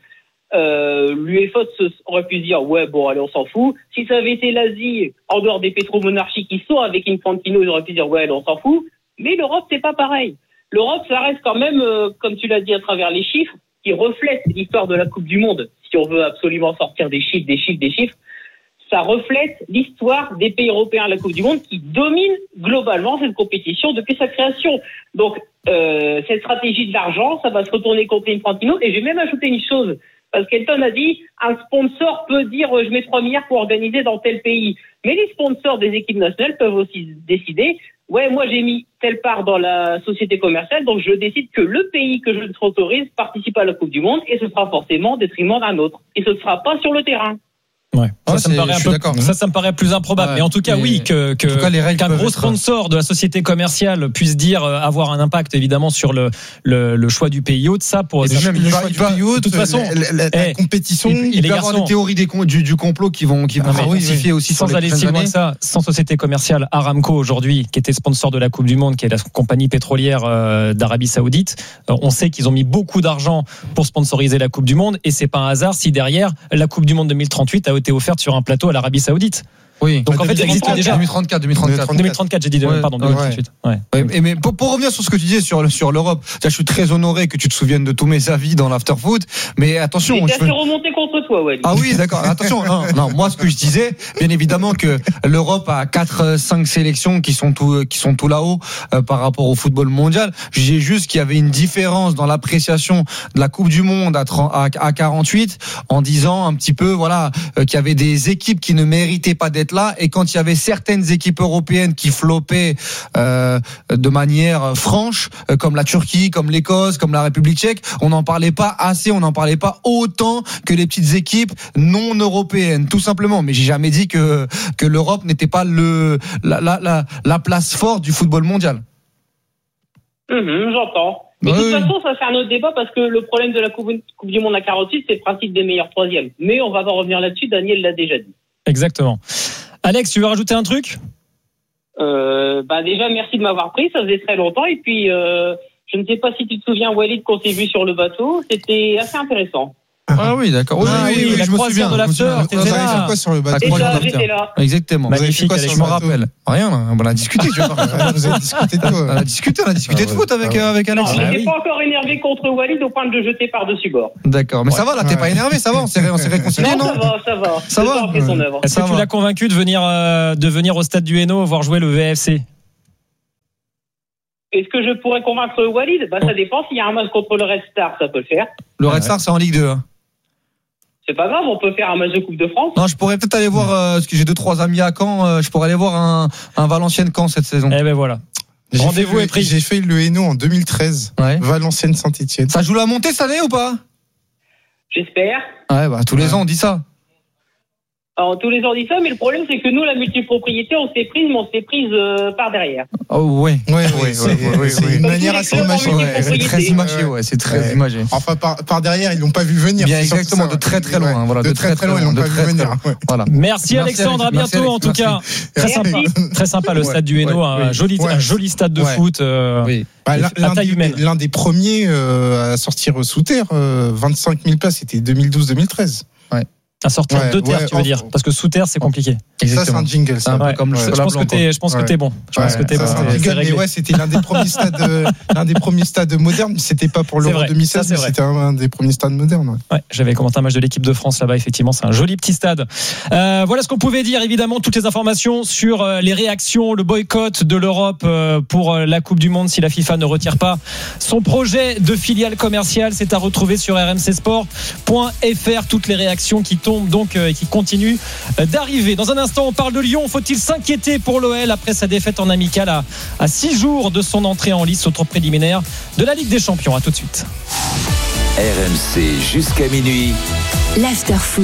Euh, l'UEFA aurait pu se dire ouais bon allez on s'en fout. Si ça avait été l'Asie en dehors des pétromonarchies qui sont avec Infantino, ils auraient pu dire ouais allez on s'en fout. Mais l'Europe c'est pas pareil. L'Europe ça reste quand même euh, comme tu l'as dit à travers les chiffres qui reflètent l'histoire de la Coupe du Monde. Si on veut absolument sortir des chiffres, des chiffres, des chiffres, ça reflète l'histoire des pays européens à la Coupe du Monde qui domine globalement cette compétition depuis sa création. Donc euh, cette stratégie de l'argent, ça va se retourner contre Infantino. Et j'ai même ajouté une chose. Parce qu'Elton a dit, un sponsor peut dire je mets trois milliards pour organiser dans tel pays. Mais les sponsors des équipes nationales peuvent aussi décider, ouais, moi j'ai mis telle part dans la société commerciale, donc je décide que le pays que je autorise participe à la Coupe du Monde et ce sera forcément au détriment d'un autre. Et ce ne sera pas sur le terrain. Ouais. Ça, ah, ça, me paraît un peu, ça, ça me paraît plus improbable. Ouais, mais en tout cas, mais oui, que, que, cas, qu'un gros être... sponsor de la société commerciale puisse dire euh, avoir un impact évidemment sur le, le, le choix du pays hôte. Ça, pour ça, même le choix du pays hôte, de toute façon, la, la, la, la compétition, il, il peut y avoir des théories des, du, du complot qui vont, qui vont ah, s'amplifier aussi. Sans aller si loin que ça, sans société commerciale, Aramco aujourd'hui, qui était sponsor de la Coupe du Monde, qui est la compagnie pétrolière euh, d'Arabie Saoudite, euh, on sait qu'ils ont mis beaucoup d'argent pour sponsoriser la Coupe du Monde, et c'est pas un hasard si derrière la Coupe du Monde deux mille trente-huit a été offerte sur un plateau à l'Arabie Saoudite. Oui. Donc en fait, il existe déjà. deux mille trente-quatre, deux mille trente-quatre. deux mille trente-quatre, j'ai dit, ouais, pardon, deux mille trente-huit. Ouais. Ouais. Ouais. Mais pour, pour revenir sur ce que tu disais sur, sur l'Europe, je suis très honoré que tu te souviennes de tous mes avis dans l'afterfoot, mais attention. J'ai assez remonté contre toi, ouais. Ah oui, d'accord. Attention. Non, non, moi, ce que je disais, bien évidemment que l'Europe a quatre, cinq sélections qui sont tout, qui sont tout là-haut, euh, par rapport au football mondial. J'ai juste qu'il y avait une différence dans l'appréciation de la Coupe du Monde à, à, à quarante-huit, en disant un petit peu, voilà, euh, qu'il y avait des équipes qui ne méritaient pas d'être là. Et quand il y avait certaines équipes européennes qui floppaient euh, de manière franche, euh, comme la Turquie, comme l'Écosse, comme la République tchèque, on n'en parlait pas assez, on n'en parlait pas autant que les petites équipes non européennes, tout simplement. Mais j'ai jamais dit que que l'Europe n'était pas le la la la, la place forte du football mondial. Mmh, j'entends. Mais oui. de toute façon, ça c'est un autre débat parce que le problème de la Coupe, coupe du Monde à quarante-six, c'est le principe des meilleurs troisièmes. Mais on va pas revenir là-dessus, Daniel l'a déjà dit. Exactement. Alex, tu veux rajouter un truc ? euh, bah Déjà, merci de m'avoir pris, ça faisait très longtemps. Et puis, euh, je ne sais pas si tu te souviens, Walid, qu'on s'est vu sur le bateau, c'était assez intéressant. Ah oui, d'accord. Oui, ah, oui, oui, oui, la je me souviens. de l'after, t'étais là. Fait quoi sur le bateau? Et ça, j'étais là. Exactement. Magnifique, je me rappelle. Rien, on a discuté. Tu vois, vous avez discuté de quoi? On a discuté, on a discuté de foot avec avec Non, Alex. je Ah, n'étais oui. pas encore énervé contre Walid au point de le jeter par-dessus bord. D'accord, mais ça va là, t'es Ouais. pas énervé, ça va, on s'est on s'est réconcilié, Non, non? ça va, ça va. Ça Le va. temps a fait son œuvre. Est-ce Ça que tu va. l'as convaincu de venir euh, de venir au stade du Hainaut voir jouer le V F C ? Est-ce que je pourrais convaincre Walid? Bah, ça dépend. S'il y a un match contre le Red Star, ça peut le faire. Le Red Star, c'est en Ligue deux. hein. C'est pas grave, on peut faire un match de Coupe de France. Non, je pourrais peut-être aller voir, euh, parce que j'ai deux trois amis à Caen. euh, je pourrais aller voir un un Valenciennes Caen cette saison. Eh ben voilà. J'ai Rendez-vous fait est le- pris. J'ai fait le Hainaut en deux mille treize. Ouais. Valenciennes Saint-Etienne. Ça joue la montée cette année ou pas? J'espère. Ouais, bah tous les Ouais. ans on dit ça. Alors, tous les ans, on dit ça, mais le problème, c'est que nous, la multipropriété, on s'est prise, mais on s'est prise euh, par derrière. Oh ouais. Ouais, Ouais, ouais, c'est ouais, ouais, c'est ouais. une Comme manière tous les assez clubs en imagée. multipropriété. Ouais, c'est très imagé, ouais, c'est très Ouais. imagé. Enfin, par, par derrière, ils l'ont pas vu venir. Bien c'est surtout exactement, ça, de très très ouais. loin. Voilà, de très très loin, ils l'ont de pas vu très, très venir. loin. Ouais. Voilà. Merci, Merci, Alexandre, à Alex. bientôt Merci, en tout cas. Alex. Très sympa, Merci. très sympa le Ouais, stade du Hainaut, ouais, un ouais. joli, Ouais. un joli stade de Ouais. foot. euh, Oui. Bah, l'un, à l'un taille des, humaine. l'un des premiers euh, à sortir sous terre, euh, vingt-cinq mille places, c'était deux mille douze deux mille treize. À sortir Ouais, de terre, ouais, tu veux en- dire, parce que sous terre c'est compliqué. Ça, c'est Exactement. un jingle, C'est ça. un peu Ouais. comme le Je chocolat pense que blanc, t'es, je pense que Ouais. t'es bon. Je pense Ouais, que t'es ça, bon. c'est un C'est- c'est jingle, mais réglé. ouais, c'était l'un des premiers stades, euh, l'un des premiers stades modernes. C'était pas pour C'est l'Euro vrai, deux mille seize, ça, c'est mais vrai. c'était un, un des premiers stades modernes. Ouais. Ouais, j'avais commenté un match de l'équipe de France là-bas, effectivement, c'est un joli petit stade. Euh, voilà ce qu'on pouvait dire, évidemment, toutes les informations sur euh, les réactions, le boycott de l'Europe euh, pour euh, la Coupe du Monde si la FIFA ne retire pas son projet de filiale commerciale. C'est à retrouver sur r m c sport point f r. Toutes les réactions qui tombent donc euh, et qui continuent euh, d'arriver. Dans un instant, on parle de Lyon. Faut-il s'inquiéter pour l'O L après sa défaite en amical à, à six jours de son entrée en lice au tour préliminaire de la Ligue des Champions? À tout de suite. R M C jusqu'à minuit. L'after-foot.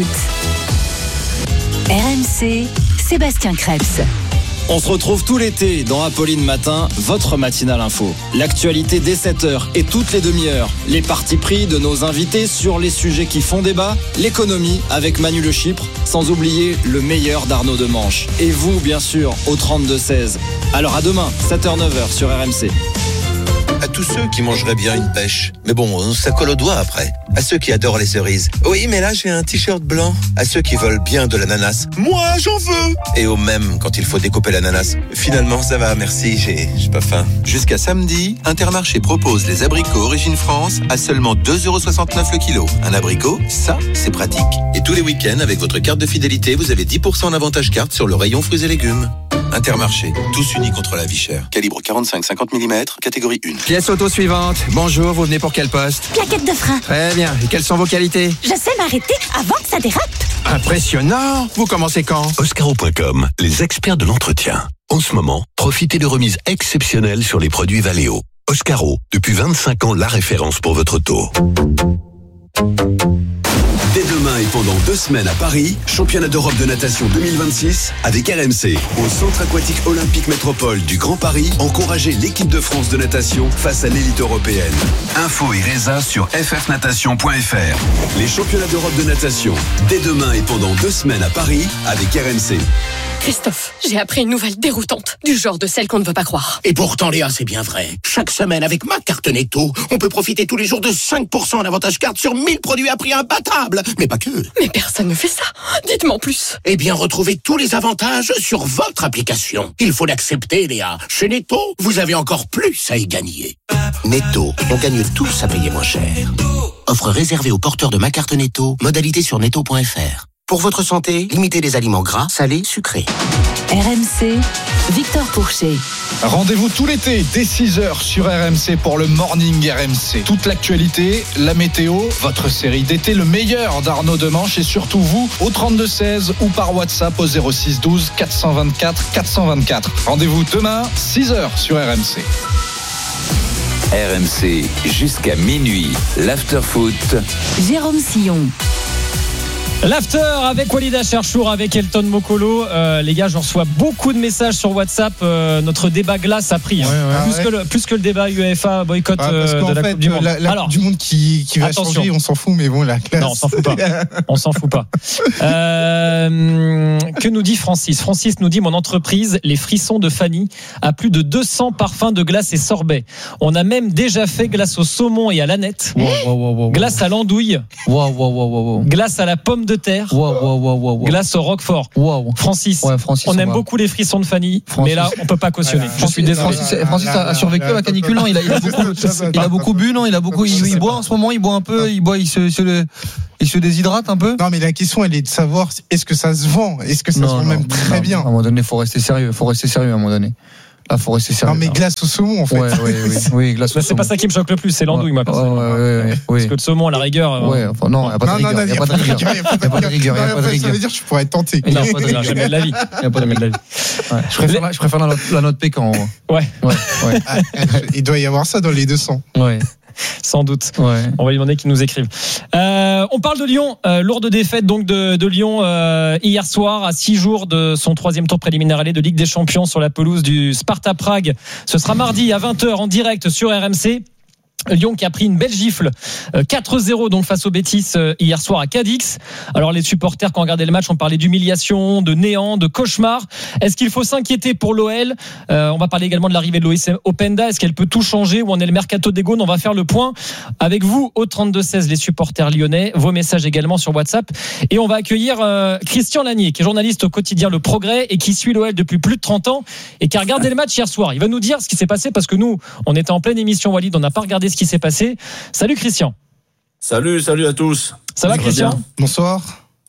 R M C, Sébastien Krebs. On se retrouve tout l'été dans Apolline Matin, votre matinale info. L'actualité dès sept heures et toutes les demi-heures. Les partis pris de nos invités sur les sujets qui font débat. L'économie avec Manu Le Chypre, sans oublier le meilleur d'Arnaud Demanche. Et vous, bien sûr, au trente-deux seize. Alors à demain, sept heures neuf heures sur R M C. À tous ceux qui mangeraient bien une pêche. Mais bon, ça colle aux doigts après. À ceux qui adorent les cerises. Oui, mais là, j'ai un t-shirt blanc. À ceux qui veulent bien de l'ananas. Moi, j'en veux. Et au même, quand il faut découper l'ananas. Finalement, ça va, merci, j'ai, j'ai pas faim. Jusqu'à samedi, Intermarché propose les abricots Origine France à seulement deux euros soixante-neuf le kilo. Un abricot, ça, c'est pratique. Et tous les week-ends, avec votre carte de fidélité, vous avez dix pour cent d'avantage carte sur le rayon fruits et légumes. Intermarché, tous unis contre la vie chère. Calibre quarante-cinq à cinquante millimètres, catégorie un. Pièce auto suivante. Bonjour, vous venez pour quel poste? Plaquette de frein. Très bien. Et quelles sont vos qualités? Je sais m'arrêter avant que ça dérape. Impressionnant. Vous commencez quand? Oscaro point com, les experts de l'entretien. En ce moment, profitez de remises exceptionnelles sur les produits Valeo. Oscaro, depuis vingt-cinq ans, la référence pour votre auto. Dès demain et pendant deux semaines à Paris, championnat d'Europe de natation deux mille vingt-six avec R M C. Au Centre aquatique olympique métropole du Grand Paris, encouragez l'équipe de France de natation face à l'élite européenne. Info et résa sur f f natation point f r. Les championnats d'Europe de natation, dès demain et pendant deux semaines à Paris avec R M C. Christophe, j'ai appris une nouvelle déroutante, du genre de celle qu'on ne veut pas croire. Et pourtant, Léa, c'est bien vrai. Chaque semaine, avec ma carte Netto, on peut profiter tous les jours de cinq pour cent d'avantage carte sur mille produits à prix imbattable. Mais pas que. Mais personne ne fait ça. Dites-moi en plus. Eh bien, retrouvez tous les avantages sur votre application. Il faut l'accepter, Léa. Chez Netto, vous avez encore plus à y gagner. Netto, on gagne tous à payer moins cher. Offre réservée aux porteurs de ma carte Netto. Modalité sur netto point f r. Pour votre santé, limitez les aliments gras, salés, sucrés. R M C, Victor Pourchet. Rendez-vous tout l'été dès six heures sur R M C pour le Morning R M C. Toute l'actualité, la météo, votre série d'été, le meilleur d'Arnaud Demanche et surtout vous au trente-deux seize ou par WhatsApp au zéro six douze quatre cent vingt-quatre quatre cent vingt-quatre. Rendez-vous demain six heures sur R M C. R M C jusqu'à minuit, l'after-foot. Jérôme Sillon. L'after avec Walid Acharchour, avec Elton Mokolo. Euh, les gars, je reçois beaucoup de messages sur WhatsApp. Euh, notre débat glace a pris. Hein. Ouais, ouais, plus, ouais. Que le, plus que le débat UEFA boycott ah, parce euh, de la fait, Coupe du Monde. La, la Alors, Coupe du Monde qui, qui va attention. changer, on s'en fout, mais bon, la classe. Non, on s'en fout pas. On s'en fout pas. Euh, que nous dit Francis ? Francis nous dit: mon entreprise, les Frissons de Fanny, a plus de deux cents parfums de glace et sorbet. On a même déjà fait glace au saumon et à l'aneth, wow, wow, wow, wow, glace à l'andouille, wow, wow, wow, wow. glace à la pomme de terre, wow, wow, wow, wow, wow. glace au roquefort. Wow. Francis, ouais, Francis, on, on aime va. beaucoup les Frissons de Fanny, Francis. mais là on peut pas cautionner. Voilà. Je suis désolé. Francis, Francis a, a survécu à la canicule, non, il a, il a beaucoup, il a beaucoup bu, non, il a beaucoup, il, il boit en ce moment, il boit un peu, il boit, il se, se il se déshydrate un peu. Non, mais la question, elle est de savoir est-ce que ça se vend, est-ce que ça non, se vend non, même très non, bien. À un moment donné, faut rester sérieux, faut rester sérieux à un moment donné. Là, faut rester sérieux. Non, mais glace au saumon, en fait. Ouais, ouais, oui, oui, glace au saumon. C'est pas ça qui me choque le plus, c'est l'andouille, moi, personnellement. Ouais, ouais, ouais, Parce que le saumon, à la rigueur. Ouais, enfin, non, il n'y a pas de rigueur. Il n'y a pas de rigueur. Il n'y a pas de rigueur. Il n'y a pas de rigueur. Ça veut dire que je pourrais être tenté. Non, pas de rigueur, jamais de la vie. Il n'y a pas jamais de la vie. Je préfère la, je préfère la note, la note pécan. Ouais. Ouais, ouais. Il doit y avoir ça dans les deux cents. Ouais. Sans doute. Ouais. On va lui demander qu'ils nous écrivent. Euh, on parle de Lyon. Euh, lourde défaite donc de, de Lyon euh, hier soir, à six jours de son troisième tour préliminaire aller de Ligue des Champions sur la pelouse du Sparta Prague. Ce sera mardi à vingt heures en direct sur R M C. Lyon qui a pris une belle gifle, quatre zéro donc face au Betis hier soir à Cadix. Alors les supporters qui ont regardé le match ont parlé d'humiliation, de néant, de cauchemar. Est-ce qu'il faut s'inquiéter pour l'O L ? euh, On va parler également de l'arrivée de Loïs Openda. Est-ce qu'elle peut tout changer ? Où en est le mercato des Gaunes ? On va faire le point avec vous au trente-deux seize, les supporters lyonnais. Vos messages également sur WhatsApp. Et on va accueillir euh, Christian Lanier, qui est journaliste au quotidien Le Progrès et qui suit l'O L depuis plus de trente ans et qui a regardé le match hier soir. Il va nous dire ce qui s'est passé parce que nous, on était en pleine émission Walid, on n'a pas regardé ce qui s'est passé. Salut Christian. Salut, salut à tous. Ça va Christian ? Bonsoir.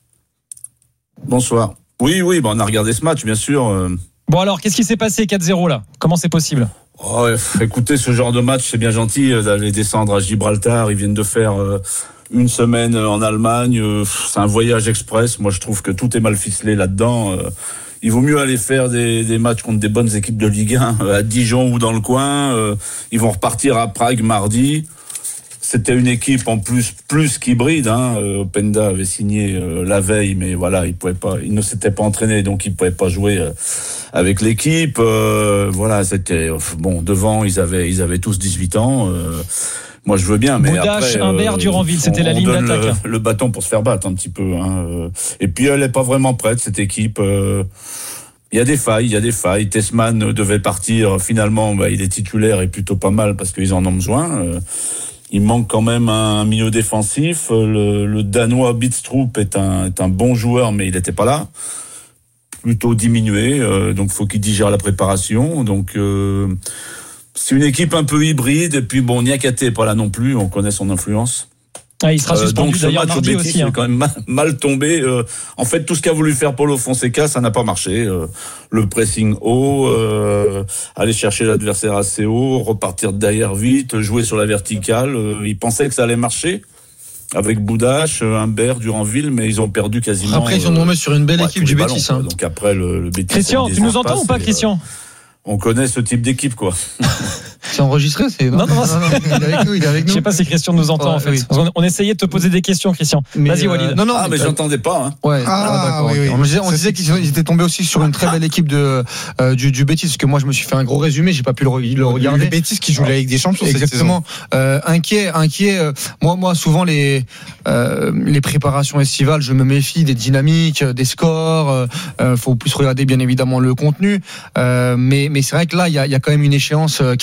Bonsoir. Oui, oui, bah on a regardé ce match, bien sûr. Bon alors, qu'est-ce qui s'est passé quatre zéro là ? Comment c'est possible ? Oh, écoutez, ce genre de match, c'est bien gentil d'aller descendre à Gibraltar. Ils viennent de faire une semaine en Allemagne. C'est un voyage express. Moi, je trouve que tout est mal ficelé là-dedans. Il vaut mieux aller faire des, des matchs contre des bonnes équipes de Ligue un à Dijon ou dans le coin. Ils vont repartir à Prague mardi. C'était une équipe en plus plus qu'hybride. Hein. Openda avait signé euh, la veille, mais voilà, il pouvait pas, il ne s'était pas entraîné, donc il pouvait pas jouer euh, avec l'équipe. Euh, voilà, c'était bon. Devant, ils avaient ils avaient tous dix-huit ans. Euh, moi, je veux bien, mais Boudache, après, Humbert, euh, Duranville, c'était on, la on ligne donne d'attaque. Le, le bâton pour se faire battre un petit peu. Hein. Et puis, elle est pas vraiment prête cette équipe. Euh, Il y a des failles, il y a des failles. Tessman devait partir. Finalement, bah, il est titulaire et plutôt pas mal parce qu'ils en ont besoin. Euh, Il manque quand même un milieu défensif. Le, le Danois Bidstrup est un, est un bon joueur, mais il n'était pas là. Plutôt diminué, euh, donc faut qu'il digère la préparation. Donc euh, c'est une équipe un peu hybride. Et puis bon, Niakate n'est pas là non plus. On connaît son influence. Ah, il sera suspendu euh, donc, d'ailleurs mardi Betis, aussi. Hein. C'est quand même mal, mal tombé. Euh, en fait, tout ce qu'a voulu faire Paulo Fonseca, ça n'a pas marché. Euh, le pressing haut, euh, aller chercher l'adversaire assez haut, repartir derrière vite, jouer sur la verticale. Euh, il pensait que ça allait marcher avec Boudache, Humbert, Duranville, mais ils ont perdu quasiment. Après, ils ont tombé sur une belle ouais, équipe du ballons, Betis. Hein. Donc après, le, le Betis. Christian, tu nous entends ou pas, Christian ? euh, On connaît ce type d'équipe, quoi. C'est enregistré, c'est non, non, non, non, non, il est avec nous, il est avec nous. Je sais pas si Christian nous entend ouais, en fait. Oui. On, on essayait de te poser des questions, Christian. Mais Vas-y, Walid. Euh, non, non, ah, mais, mais j'entendais pas. Hein. Ouais. Ah, ah d'accord. Oui, oui. On disait, on disait qu'ils étaient tombés aussi sur une très belle équipe de euh, du, du Betis, parce que moi je me suis fait un gros résumé, j'ai pas pu le, le regarder. Le Betis qui joue la Ligue des Champions. Exactement. Euh, inquiet, inquiet. Euh, moi, moi, souvent les euh, les préparations estivales, je me méfie des dynamiques, des scores. Euh, faut plus regarder bien évidemment le contenu. Euh, mais mais c'est vrai que là, il y a, y a quand même une échéance qui arrive très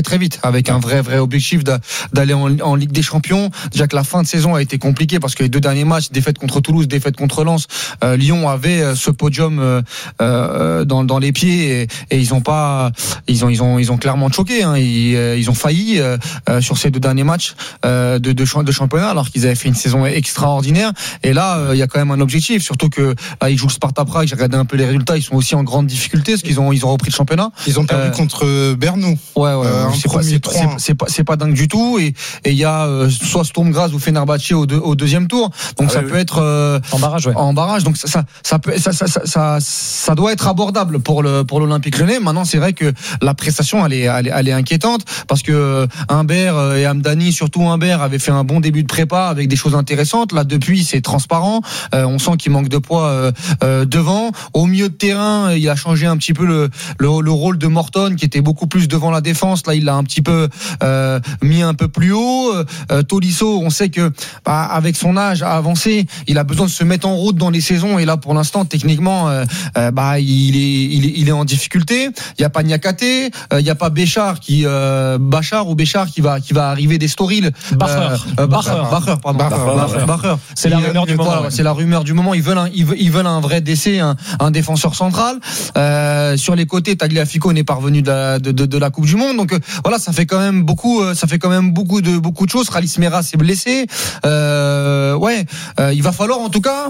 très vite, avec un vrai vrai objectif d'aller en, en Ligue des Champions. Déjà que la fin de saison a été compliquée parce que les deux derniers matchs, défaite contre Toulouse, défaite contre Lens, euh, Lyon avait ce podium euh, euh, dans, dans les pieds et, et ils ont pas, ils ont ils ont ils ont clairement choqué. Hein, ils, ils ont failli euh, sur ces deux derniers matchs euh, de, de, de championnat alors qu'ils avaient fait une saison extraordinaire. Et là, euh, il y a quand même un objectif, surtout que là ils jouent le Sparta Prague. J'ai regardé un peu les résultats, ils sont aussi en grande difficulté parce qu'ils ont ils ont repris le championnat. Ils ont perdu euh, contre Berno. Ouais, ouais. Euh, c'est, pas, c'est, c'est, c'est pas, c'est pas dingue du tout. Et il y a euh, soit Sturm Graz ou Fenerbahçe au, deux, au deuxième tour. Donc ah, ça oui, peut oui. être euh, en barrage, ouais. En barrage. Donc ça, ça, ça peut, ça, ça, ça, ça, ça doit être abordable pour le pour l'Olympique Lyonnais. Maintenant, c'est vrai que la prestation, elle est, elle est, elle est inquiétante parce que Humbert et Hamdani, surtout Humbert, avaient fait un bon début de prépa avec des choses intéressantes. Là, depuis, c'est transparent. Euh, on sent qu'il manque de poids euh, euh, devant. Au milieu de terrain, il a changé un petit peu le le, le rôle de Morton, qui était beaucoup plus devant la défense. Là, il l'a un petit peu euh, mis un peu plus haut. Euh, Tolisso, on sait que bah, avec son âge avancé, il a besoin de se mettre en route dans les saisons. Et là, pour l'instant, techniquement, euh, euh, bah il est, il est, il est en difficulté. Il y a pas Niakate, euh, il y a pas Béchard qui, euh, Bachar ou Béchard qui va, qui va arriver des Storil. Bacher, euh, Bacher, Bacher, pardon. Bacher, Bacher. C'est la rumeur du moment. Voilà, ouais. C'est la rumeur du moment. Ils veulent, un, ils veulent, ils veulent un vrai décès, un, un défenseur central. Euh, sur les côtés, Tagliafico n'est pas revenu de la, de, de, de la Coupe du Monde. Donc euh, voilà, ça fait quand même beaucoup, euh, ça fait quand même beaucoup de beaucoup de choses. Ralis Mera s'est blessé. Euh, ouais, euh, il va falloir en tout cas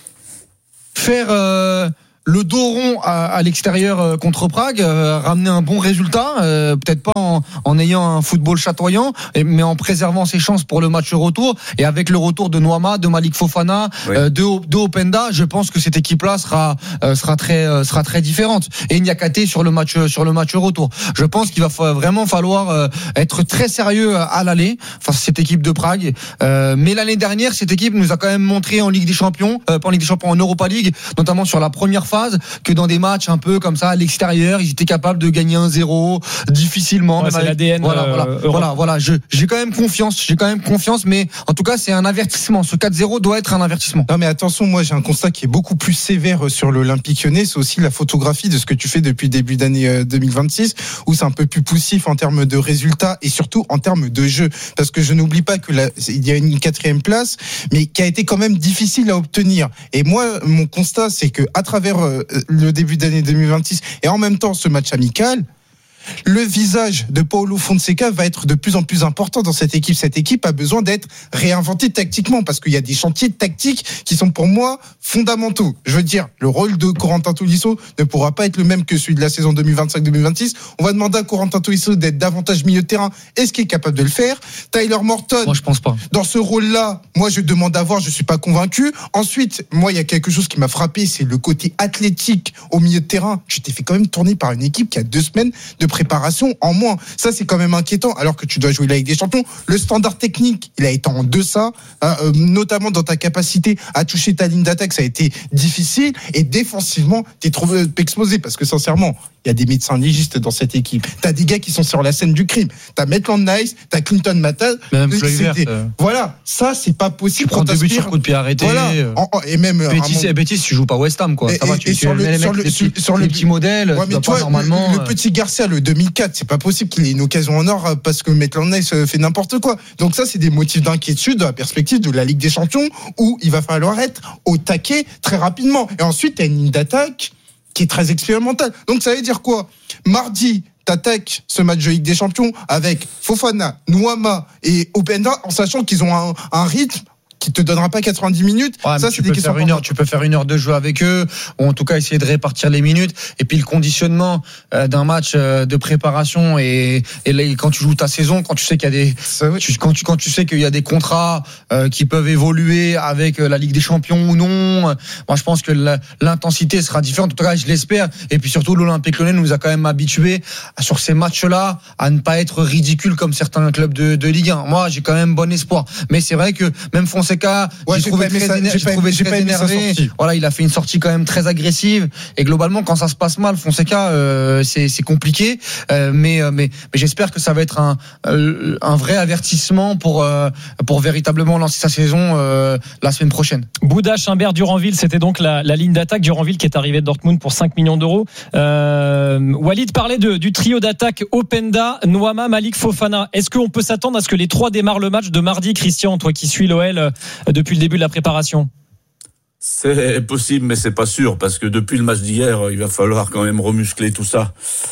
faire euh, le dos rond à, à l'extérieur contre Prague, euh, ramener un bon résultat, euh, peut-être pas en, en ayant un football chatoyant, mais en préservant ses chances pour le match retour. Et avec le retour de Noama, de Malik Fofana, oui. euh, de, de Openda, je pense que cette équipe-là sera euh, sera très euh, sera très différente. Et Niakate sur le match sur le match retour. Je pense qu'il va fa- vraiment falloir euh, être très sérieux à l'aller face à cette équipe de Prague. Euh, mais l'année dernière, cette équipe nous a quand même montré en Ligue des Champions, euh, pas en Ligue des Champions, en Europa League, notamment sur la première phase, que dans des matchs un peu comme ça à l'extérieur, ils étaient capables de gagner un zéro difficilement. Ouais, c'est avec... l'A D N. Voilà, euh, voilà, voilà, voilà. Je, j'ai quand même confiance, j'ai quand même confiance, mais en tout cas, c'est un avertissement. Ce quatre zéro doit être un avertissement. Non, mais attention, moi, j'ai un constat qui est beaucoup plus sévère sur l'Olympique Lyonnais. C'est aussi la photographie de ce que tu fais depuis le début d'année deux mille vingt-six, où c'est un peu plus poussif en termes de résultats et surtout en termes de jeu. Parce que je n'oublie pas que la, il y a une quatrième place, mais qui a été quand même difficile à obtenir. Et moi, mon constat, c'est que à travers le début d'année deux mille vingt-six et en même temps ce match amical, le visage de Paulo Fonseca va être de plus en plus important dans cette équipe. Cette équipe a besoin d'être réinventée tactiquement parce qu'il y a des chantiers tactiques qui sont pour moi fondamentaux. Je veux dire, le rôle de Corentin Tolisso ne pourra pas être le même que celui de la saison deux mille vingt-cinq deux mille vingt-six. On va demander à Corentin Tolisso d'être davantage milieu de terrain. Est-ce qu'il est capable de le faire? Tyler Morton, moi je pense pas. Dans ce rôle-là, moi je demande à voir, je suis pas convaincu. Ensuite, moi il y a quelque chose qui m'a frappé, c'est le côté athlétique au milieu de terrain. Tu t'es fait quand même tourner par une équipe qui a deux semaines de préparation en moins. Ça, c'est quand même inquiétant, alors que tu dois jouer la Ligue des Champions. Le standard technique, il a été en deçà, hein, euh, notamment dans ta capacité à toucher ta ligne d'attaque, ça a été difficile. Et défensivement, t'es trouvé exposé, parce que sincèrement, il y a des médecins légistes dans cette équipe. T'as des gars qui sont sur la scène du crime. T'as Maitland Nice, t'as Clinton Mata. Même verte, euh... Voilà, ça, c'est pas possible. Tu prends deux buts sur coup de pied arrêté. Voilà. En, en, et même Bétis, Bétis, tu joues pas West Ham, quoi. Et, ça va, et, tu et sur le, sur le, sur, sur le petit modèle. Ouais, mais toi, normalement, le, le petit Garcia, le deux mille quatre, c'est pas possible qu'il ait une occasion en or parce que Maitland Nice fait n'importe quoi. Donc ça, c'est des motifs d'inquiétude dans la perspective de la Ligue des Champions où il va falloir être au taquet très rapidement. Et ensuite, t'as une ligne d'attaque qui est très expérimentale. Donc ça veut dire quoi? Mardi, t'attaques ce match de Ligue des Champions avec Fofana, Noama et Openda en sachant qu'ils ont un, un rythme qui te donnera pas quatre-vingt-dix minutes. Ouais, ça, c'est tu des peux questions faire une heure, tu peux faire une heure de jeu avec eux, ou en tout cas essayer de répartir les minutes. Et puis le conditionnement euh, d'un match euh, de préparation et, et là, quand tu joues ta saison, quand tu sais qu'il y a des, tu, quand tu quand tu sais qu'il y a des contrats euh, qui peuvent évoluer avec euh, la Ligue des Champions ou non. Euh, moi, je pense que la, l'intensité sera différente. En tout cas, je l'espère. Et puis surtout, l'Olympique Lyonnais nous a quand même habitués sur ces matchs-là à ne pas être ridicule comme certains clubs de, de Ligue un. Moi, j'ai quand même bon espoir. Mais c'est vrai que même Fonseca Fonseca, Ouais, j'ai j'ai trouvé pas aimé très, ça- éner- j'ai j'ai pas trouvé aimé- j'ai très pas aimé sa énervé. sortie. Voilà, il a fait une sortie quand même très agressive. Et globalement, quand ça se passe mal, Fonseca, euh, c'est, c'est compliqué. Euh, mais, euh, mais, mais j'espère que ça va être un, euh, un vrai avertissement pour, euh, pour véritablement lancer sa saison euh, la semaine prochaine. Bouda, Chimbert, Duranville, c'était donc la, la ligne d'attaque. Duranville qui est arrivé de Dortmund pour cinq millions d'euros. Euh, Walid parlait de, du trio d'attaque Openda, Noama, Malik, Fofana. Est-ce qu'on peut s'attendre à ce que les trois démarrent le match de mardi, Christian, toi qui suis l'O L euh, depuis le début de la préparation? C'est possible, mais c'est pas sûr, parce que depuis le match d'hier, il va falloir quand même remuscler tout ça.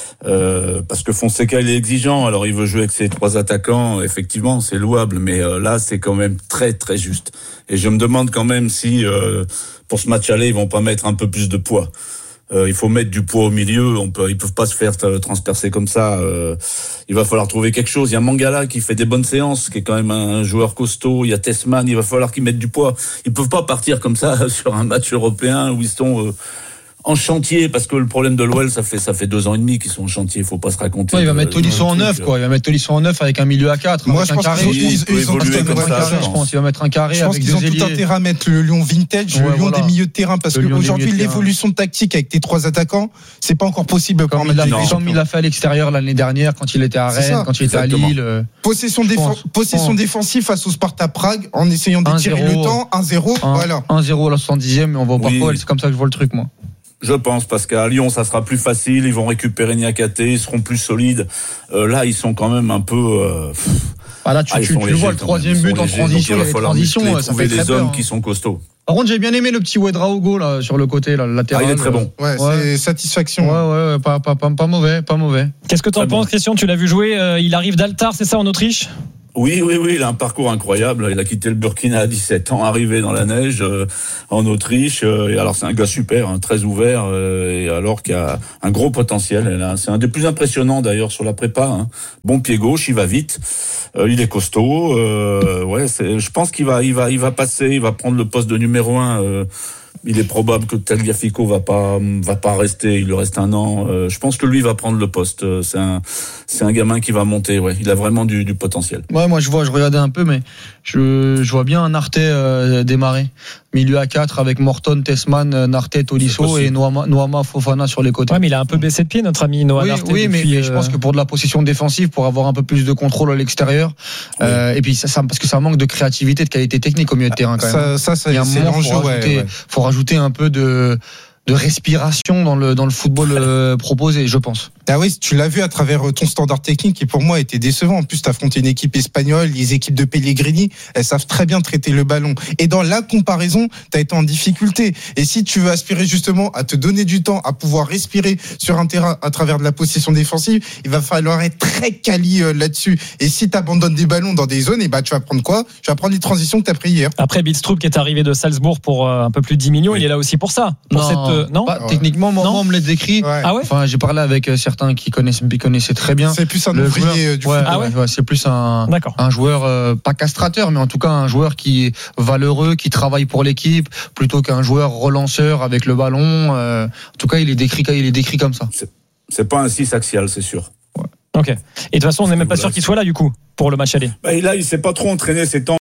Euh, parce que Fonseca, il est exigeant, alors il veut jouer avec ses trois attaquants, effectivement, c'est louable, mais euh, là, c'est quand même très, très juste. Et je me demande quand même si, euh, pour ce match aller, ils vont pas mettre un peu plus de poids. Euh, il faut mettre du poids au milieu. On peut, ils peuvent pas se faire euh, transpercer comme ça. Euh, il va falloir trouver quelque chose. Il y a Mangala qui fait des bonnes séances, qui est quand même un, un joueur costaud. Il y a Tessman. Il va falloir qu'ils mettent du poids. Ils peuvent pas partir comme ça sur un match européen où ils sont euh, en chantier, parce que le problème de l'O L, ça fait ça fait deux ans et demi qu'ils sont en chantier. Il faut pas se raconter. Ouais, il va de, mettre Tolisso en neuf, quoi. Il va mettre Tolisso en neuf avec un milieu à quatre. Moi, avec je un pense carré. qu'ils ont- ils- ils ont- Avec comme un ça, carré, je je pense. Il va mettre un carré Je pense avec qu'ils deux ont tout ailiers. intérêt à mettre le lion vintage, le Ouais, lion voilà. des milieux de terrain, parce Le lion des qu'aujourd'hui, milieux de terrain. l'évolution tactique avec tes trois attaquants, c'est pas encore possible. Comme il, a, comme il l'a fait à l'extérieur l'année dernière, quand il était à C'est Rennes, ça. quand il était Exactement. à Lille. euh, Possession, je défen- pense, possession je pense. défensive face au Sparta Prague en essayant un d'étirer le zéro. temps, un zéro, un- voilà. un zéro à la soixante-dixième, mais on va au Oui. Parc-Oil, c'est comme ça que je vois le truc, moi. Je pense, parce qu'à Lyon, ça sera plus facile. Ils vont récupérer Niakate, ils seront plus solides. Euh, là, ils sont quand même un peu. Euh, pff, Ah, là, tu, ah, ils tu, sont tu le légers vois, le quand troisième même. Ils but sont en légers, transition, donc il va les falloir transitions, muscler, ça trouver fait très des hommes peur, hein. qui sont costauds. Par contre, j'ai bien aimé le petit Ouedraogo, là, sur le côté, là, le latéral. Ah, il est très bon. Ouais, c'est satisfaction. Ouais, ouais, ouais, pas, pas, pas, pas mauvais, pas mauvais. Qu'est-ce que tu en penses, Christian? Tu l'as vu jouer, euh, il arrive d'Altar, c'est ça, en Autriche? Oui, oui, oui, il a un parcours incroyable. Il a quitté le Burkina à dix-sept ans, arrivé dans la neige euh, en Autriche. Euh, et alors c'est un gars super, hein, très ouvert, euh, et alors qu'il a un gros potentiel. Et là, c'est un des plus impressionnants d'ailleurs sur la prépa. Hein. Bon pied gauche, il va vite, euh, il est costaud. Euh, ouais, c'est, je pense qu'il va, il va, il va passer, il va prendre le poste de numéro un. Euh, il est probable que Tagliafico va pas, va pas rester. Il lui reste un an. Euh, je pense que lui va prendre le poste. Euh, C'est un, c'est un gamin qui va monter. Ouais, il a vraiment du, du potentiel. Ouais, moi je vois, je regardais un peu, mais je, je vois bien un Arte euh, démarrer. Milieu à quatre avec Morton, Tessman, Nartet, Tolisso et Noama, Noama, Fofana sur les côtés. Ouais, mais il a un peu baissé de pied, notre ami Noah Oui, Narté, oui, mais depuis, je euh, pense que pour de la possession défensive, pour avoir un peu plus de contrôle à l'extérieur, euh, et puis ça, ça, parce que ça manque de créativité, de qualité technique au milieu de terrain quand Ça- même. ça, ça, Il y a un c'est moment, l'enjeu, faut ouais, rajouter, ouais. faut rajouter un peu de de respiration dans le dans le football euh, proposé, je pense. Ah oui, tu l'as vu à travers ton standard technique qui pour moi était décevant. En plus, tu affronté une équipe espagnole, les équipes de Pellegrini, elles savent très bien traiter le ballon. Et dans la comparaison, tu as été en difficulté. Et si tu veux aspirer justement à te donner du temps, à pouvoir respirer sur un terrain à travers de la possession défensive, il va falloir être très quali euh, là-dessus. Et si tu abandonnes des ballons dans des zones, et bah tu vas prendre quoi? Tu vas prendre les transitions que tu as pris hier. Après, Bidstrup qui est arrivé de Salzbourg pour euh, un peu plus de dix millions, il est là aussi pour ça. Pour Non, cette, euh, non pas- techniquement, moi, moi, on me les décrit. Ah ouais Enfin, j'ai parlé avec euh, certains qui connaissent, qui connaissaient très bien. C'est plus un Le ouvrier joueur. euh, du Ouais, foot. Ah ouais ouais, ouais, c'est plus un, D'accord. un joueur euh, pas castrateur, mais en tout cas un joueur qui est valeureux, qui travaille pour l'équipe, plutôt qu'un joueur relanceur avec le ballon. euh, en tout cas, il est décrit, il est décrit comme ça. C'est, c'est pas un six axial, c'est sûr. Ok. Et de toute façon, on n'est même pas sûr qu'il soit là, du coup, pour le match aller. Bah, et là, il s'est pas trop entraîné ces temps.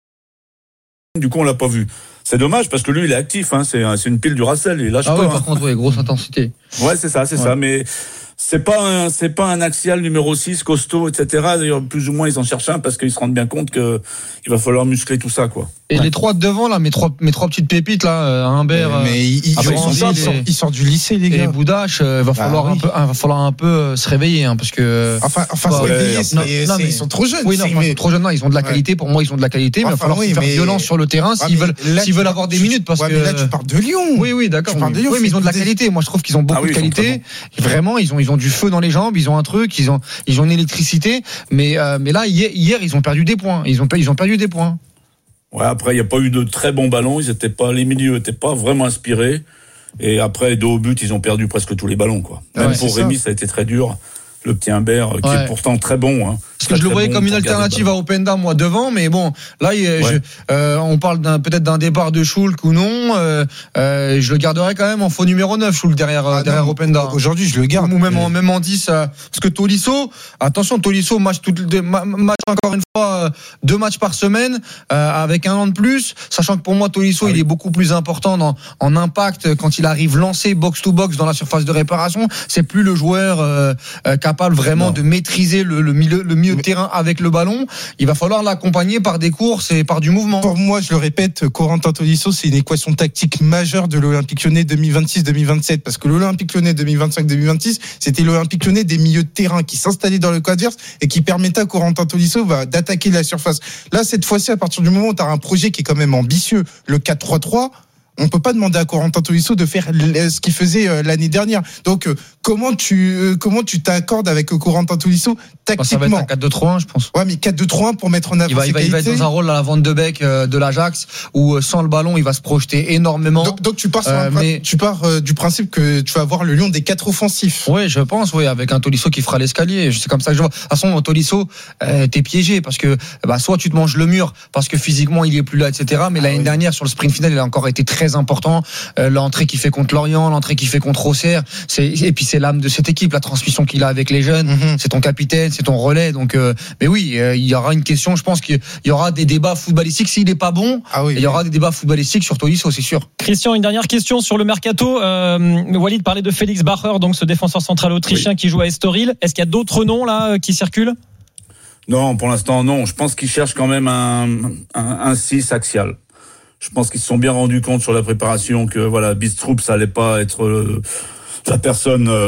Du coup, on l'a pas vu. C'est dommage parce que lui, il est actif. Hein. C'est, un- c'est une pile du Racel. Il lâche Ah pas. ouais, hein. par contre, ouais, grosse intensité. Ouais, c'est ça, c'est Ouais. ça. Mais c'est pas un, c'est pas un axial numéro six, costaud, et cetera. D'ailleurs, plus ou moins, ils en cherchent un parce qu'ils se rendent bien compte que il va falloir muscler tout ça, quoi. Et les trois de devant, là, mes trois, mes trois petites pépites, là, euh, Humbert, Mais, mais ils, ils Ah bah, sont- ils sont ils top, sortent- et- ils sortent du lycée, les et gars. Boudache, euh, va Bah falloir oui. un peu, hein, va falloir un peu euh, se réveiller, hein, parce que. Enfin, enfin Bah, se réveiller, ouais, c'est- non, c'est- non, mais- ils sont trop jeunes. Oui, non, c'est- enfin, ils sont trop jeunes. Non, ils ont de la Ouais. qualité. Pour moi, ils ont de la qualité, mais il va Enfin, falloir oui, se faire mais- violence sur le terrain Ouais, s'ils mais veulent, là, s'ils tu veulent parles- avoir des tu- minutes, parce ouais, que. mais là, tu parles de Lyon. Oui, oui, d'accord. Tu parles de Lyon, Oui, mais ils ont de la c'est- qualité. Moi, je trouve qu'ils ont beaucoup Ah oui, de ils sont très qualité. Vraiment, ils ont, ils ont du feu dans les jambes. Ils ont un truc. Ils ont, ils ont une électricité. Mais, euh, mais là, hier, hier, ils ont perdu des points. Ils ont, ils ont perdu des points. Ouais, après, il n'y a pas eu de très bons ballons. Ils étaient pas, les milieux étaient pas vraiment inspirés. Et après, dos au but, ils ont perdu presque tous les ballons, quoi. Même Ouais, pour c'est Rémi, ça. ça a été très dur. Le petit Humbert, qui Ouais. est pourtant très bon, hein. Parce que je le voyais bon comme une pour garder alternative le à Openda, moi, devant, mais bon, là, il, Ouais. je, euh, on parle d'un, peut-être d'un départ de Schulk ou non, euh, euh, je le garderai quand même en faux numéro neuf, Schulk, derrière, Ah derrière non, Openda. Aujourd'hui, je le garde. Ou même en, même en dix, euh, parce que Tolisso, attention, Tolisso, match, tout, de- ma- match encore une fois, euh, deux matchs par semaine, euh, avec un an de plus, sachant que pour moi, Tolisso, Ah il oui. est beaucoup plus important dans, en impact quand il arrive lancé box to box dans la surface de réparation. C'est plus le joueur euh, euh, capable vraiment Non. de maîtriser le, le milieu, le milieu de terrain avec le ballon. Il va falloir l'accompagner par des courses et par du mouvement. Pour moi, je le répète, Corentin Tolisso, c'est une équation tactique majeure de l'Olympique Lyonnais deux mille vingt-six deux mille vingt-sept. Parce que l'Olympique Lyonnais deux mille vingt-cinq deux mille vingt-six, c'était l'Olympique Lyonnais des milieux de terrain qui s'installaient dans le camp adverse et qui permettait à Corentin Tolisso bah, d'attaquer la surface. Là, cette fois-ci, à partir du moment où tu as un projet qui est quand même ambitieux, le quatre trois trois, on peut pas demander à Corentin Tolisso de faire ce qu'il faisait euh, l'année dernière. Donc, euh, comment tu euh, comment tu t'accordes avec euh, Corentin Tolisso Ça va être tactiquement? un quatre deux trois un, je pense. Ouais, mais quatre deux trois un pour mettre en avant Il va, ses il, va, il va être qualités. dans un rôle à la Van de Beek euh, de l'Ajax où euh, sans le ballon il va se projeter énormément. Donc, donc tu pars, sur Euh, un prin- mais- tu pars euh, du principe que tu vas avoir le lion des quatre offensifs. Oui, je pense, oui, avec un Tolisso qui fera l'escalier. C'est comme ça que je vois. De toute façon, Tolisso, euh, t'es piégé parce que bah, soit tu te manges le mur parce que physiquement il est plus là, et cetera. Mais Ah l'année oui. dernière sur le sprint final, il a encore été très important. Euh, l'entrée qu'il fait contre Lorient, l'entrée qu'il fait contre Auxerre, c'est et puis c'est l'âme de cette équipe, la transmission qu'il a avec les jeunes. Mhm. C'est ton capitaine, c'est ton relais. Donc, euh, mais oui, euh, il y aura une question. Je pense qu'il y aura des débats footballistiques. S'il n'est pas bon, Ah oui. il y aura des débats footballistiques sur Tolisso, c'est sûr. Christian, une dernière question sur le mercato. Euh, Walid parlait de Félix Bacher, donc ce défenseur central autrichien qui joue à Estoril. Est-ce qu'il y a d'autres noms là qui circulent? Non, pour l'instant, non. Je pense qu'ils cherchent quand même un, un, un six axial. Je pense qu'ils se sont bien rendus compte sur la préparation que voilà, Bistrup, ça allait pas être euh, la personne euh,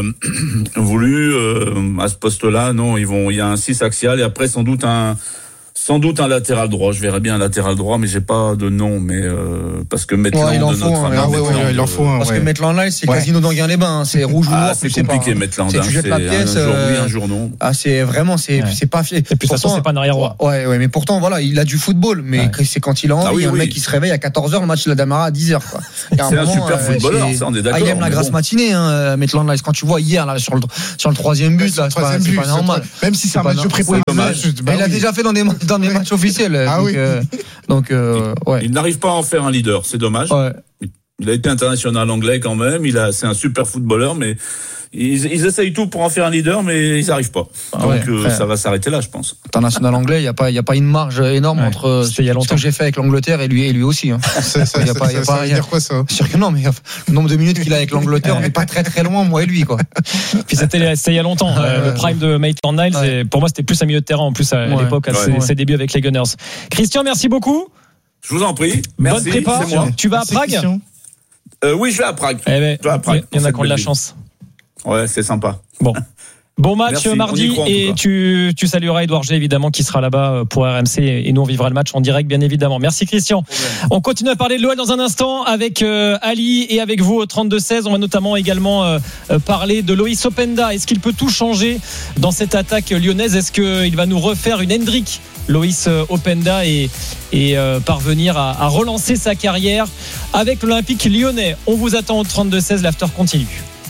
voulue euh, à ce poste-là. Non, ils vont. Il y a un six axial et après sans doute un. Sans doute un latéral droit, je verrais bien un latéral droit, mais j'ai pas de nom, mais euh, parce que Maitland Ouais, il en de faut notre un, ami ah ouais, Maitland, ouais, il en faut un. Parce ouais. que Maitland Live, c'est Ouais. casino d'Anguin-les-Bains, hein. C'est rouge ou Ah, noir. c'est tu sais compliqué, pas, hein. Maitland. C'est- hein, tu jettes c'est la pièce. un jour oui, euh, un jour non. Ah, c'est vraiment, c'est, Ouais. c'est pas fier. Et puis de toute façon, c'est pas un arrière droit. Ouais, ouais, mais pourtant, voilà, il a du football, mais Ouais. c'est quand il a envie. Ah oui, un oui. mec qui se réveille à quatorze heures, le match, il a démarré à dix heures, quoi. Il y a C'est un moment, super footballeur, ça, on est d'accord, Ah, il aime la mais grasse bon. matinée, hein, Maitland Live. Quand tu vois hier, là, sur le, sur le troisième but, là, c'est pas, Troisième c'est but, pas c'est normal. pas- Même si c'est un pas match de normal. préparation. dommage. je- bah il a oui. déjà fait dans des, dans des matchs officiels. Ah donc, oui. euh, donc, euh, ouais. Il n'arrive pas à en faire un leader, c'est dommage. Ouais. Il a été international anglais quand même. Il a, c'est un super footballeur, mais ils, ils essayent tout pour en faire un leader, mais ils n'arrivent pas. Ah Donc ouais, euh, frère. ça va s'arrêter là, je pense. International anglais, il n'y a pas, il y a pas une marge énorme Ouais, entre c'était il y a ce longtemps. que j'ai fait avec l'Angleterre et lui, et lui aussi, hein. Ça, ça, Il y a ça, pas- il y a ça, pas ça veut rien. dire quoi ça? C'est sûr que non, mais le nombre de minutes qu'il a avec l'Angleterre, on n'est pas très très loin, moi et lui, quoi. Puis c'était, c'était il y a longtemps. Euh, Ouais. le prime de Maitland Niles, Ouais. et pour moi, c'était plus un milieu de terrain en plus à Ouais. l'époque, à Ouais. ses, Ouais. ses débuts avec les Gunners. Christian, merci beaucoup. Je vous en prie. Merci. Bonne prépa. C'est moi. Tu vas à Merci, Prague? Christian. Euh, oui, je vais à Prague. Eh ben, Je vais à Prague. il y en a Cette qui ont de la belle chance. Ouais, c'est sympa. Bon. Bon match Merci, on y mardi croit, en tout et cas. tu, tu salueras Edouard G évidemment qui sera là-bas pour R M C et nous on vivra le match en direct bien évidemment. Merci Christian. On continue à parler de l'O L dans un instant avec euh, Ali et avec vous au trente-deux seize. On va notamment également euh, euh, parler de Loïs Openda. Est-ce qu'il peut tout changer dans cette attaque lyonnaise? Est-ce qu'il va nous refaire une Hendrick Loïs Openda et, et euh, parvenir à, à relancer sa carrière avec l'Olympique lyonnais? On vous attend au trente-deux seize, l'after continue.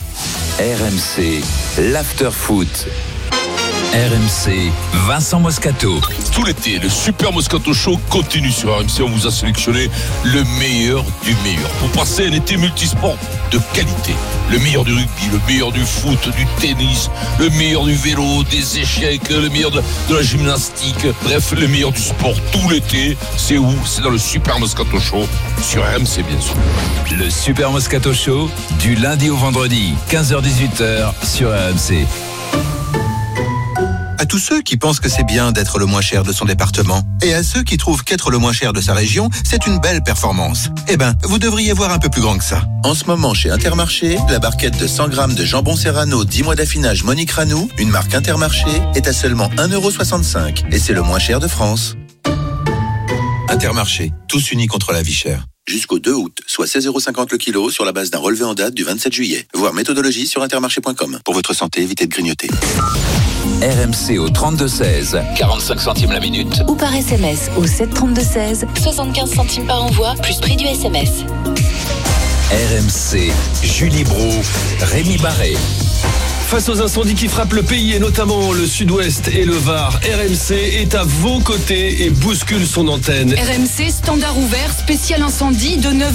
R M C, l'after foot. R M C, Vincent Moscato. Tout l'été, le Super Moscato Show continue sur R M C. On vous a sélectionné le meilleur du meilleur pour passer un été multisport de qualité. Le meilleur du rugby, le meilleur du foot, du tennis, le meilleur du vélo, des échecs, le meilleur de, de la gymnastique. Bref, le meilleur du sport tout l'été. C'est où? C'est dans le Super Moscato Show sur R M C, bien sûr. Le Super Moscato Show, du lundi au vendredi, quinze heures dix-huit heures sur R M C. À tous ceux qui pensent que c'est bien d'être le moins cher de son département, et à ceux qui trouvent qu'être le moins cher de sa région, c'est une belle performance. Eh ben, vous devriez voir un peu plus grand que ça. En ce moment, chez Intermarché, la barquette de cent grammes de jambon Serrano dix mois d'affinage Monique Ranou, une marque Intermarché, est à seulement un euro soixante-cinq. Et c'est le moins cher de France. Intermarché, tous unis contre la vie chère. Jusqu'au deux août, soit seize euros cinquante le kilo sur la base d'un relevé en date du vingt-sept juillet. Voir méthodologie sur intermarché point com. Pour votre santé, évitez de grignoter. R M C au trente-deux seize, quarante-cinq centimes la minute. Ou par S M S au sept trente-deux seize, soixante-quinze centimes par envoi, plus prix du S M S. R M C, Julie Brou, Rémi Barré. Face aux incendies qui frappent le pays et notamment le sud-ouest et le Var, R M C est à vos côtés et bouscule son antenne. R M C, standard ouvert, spécial incendie de neuf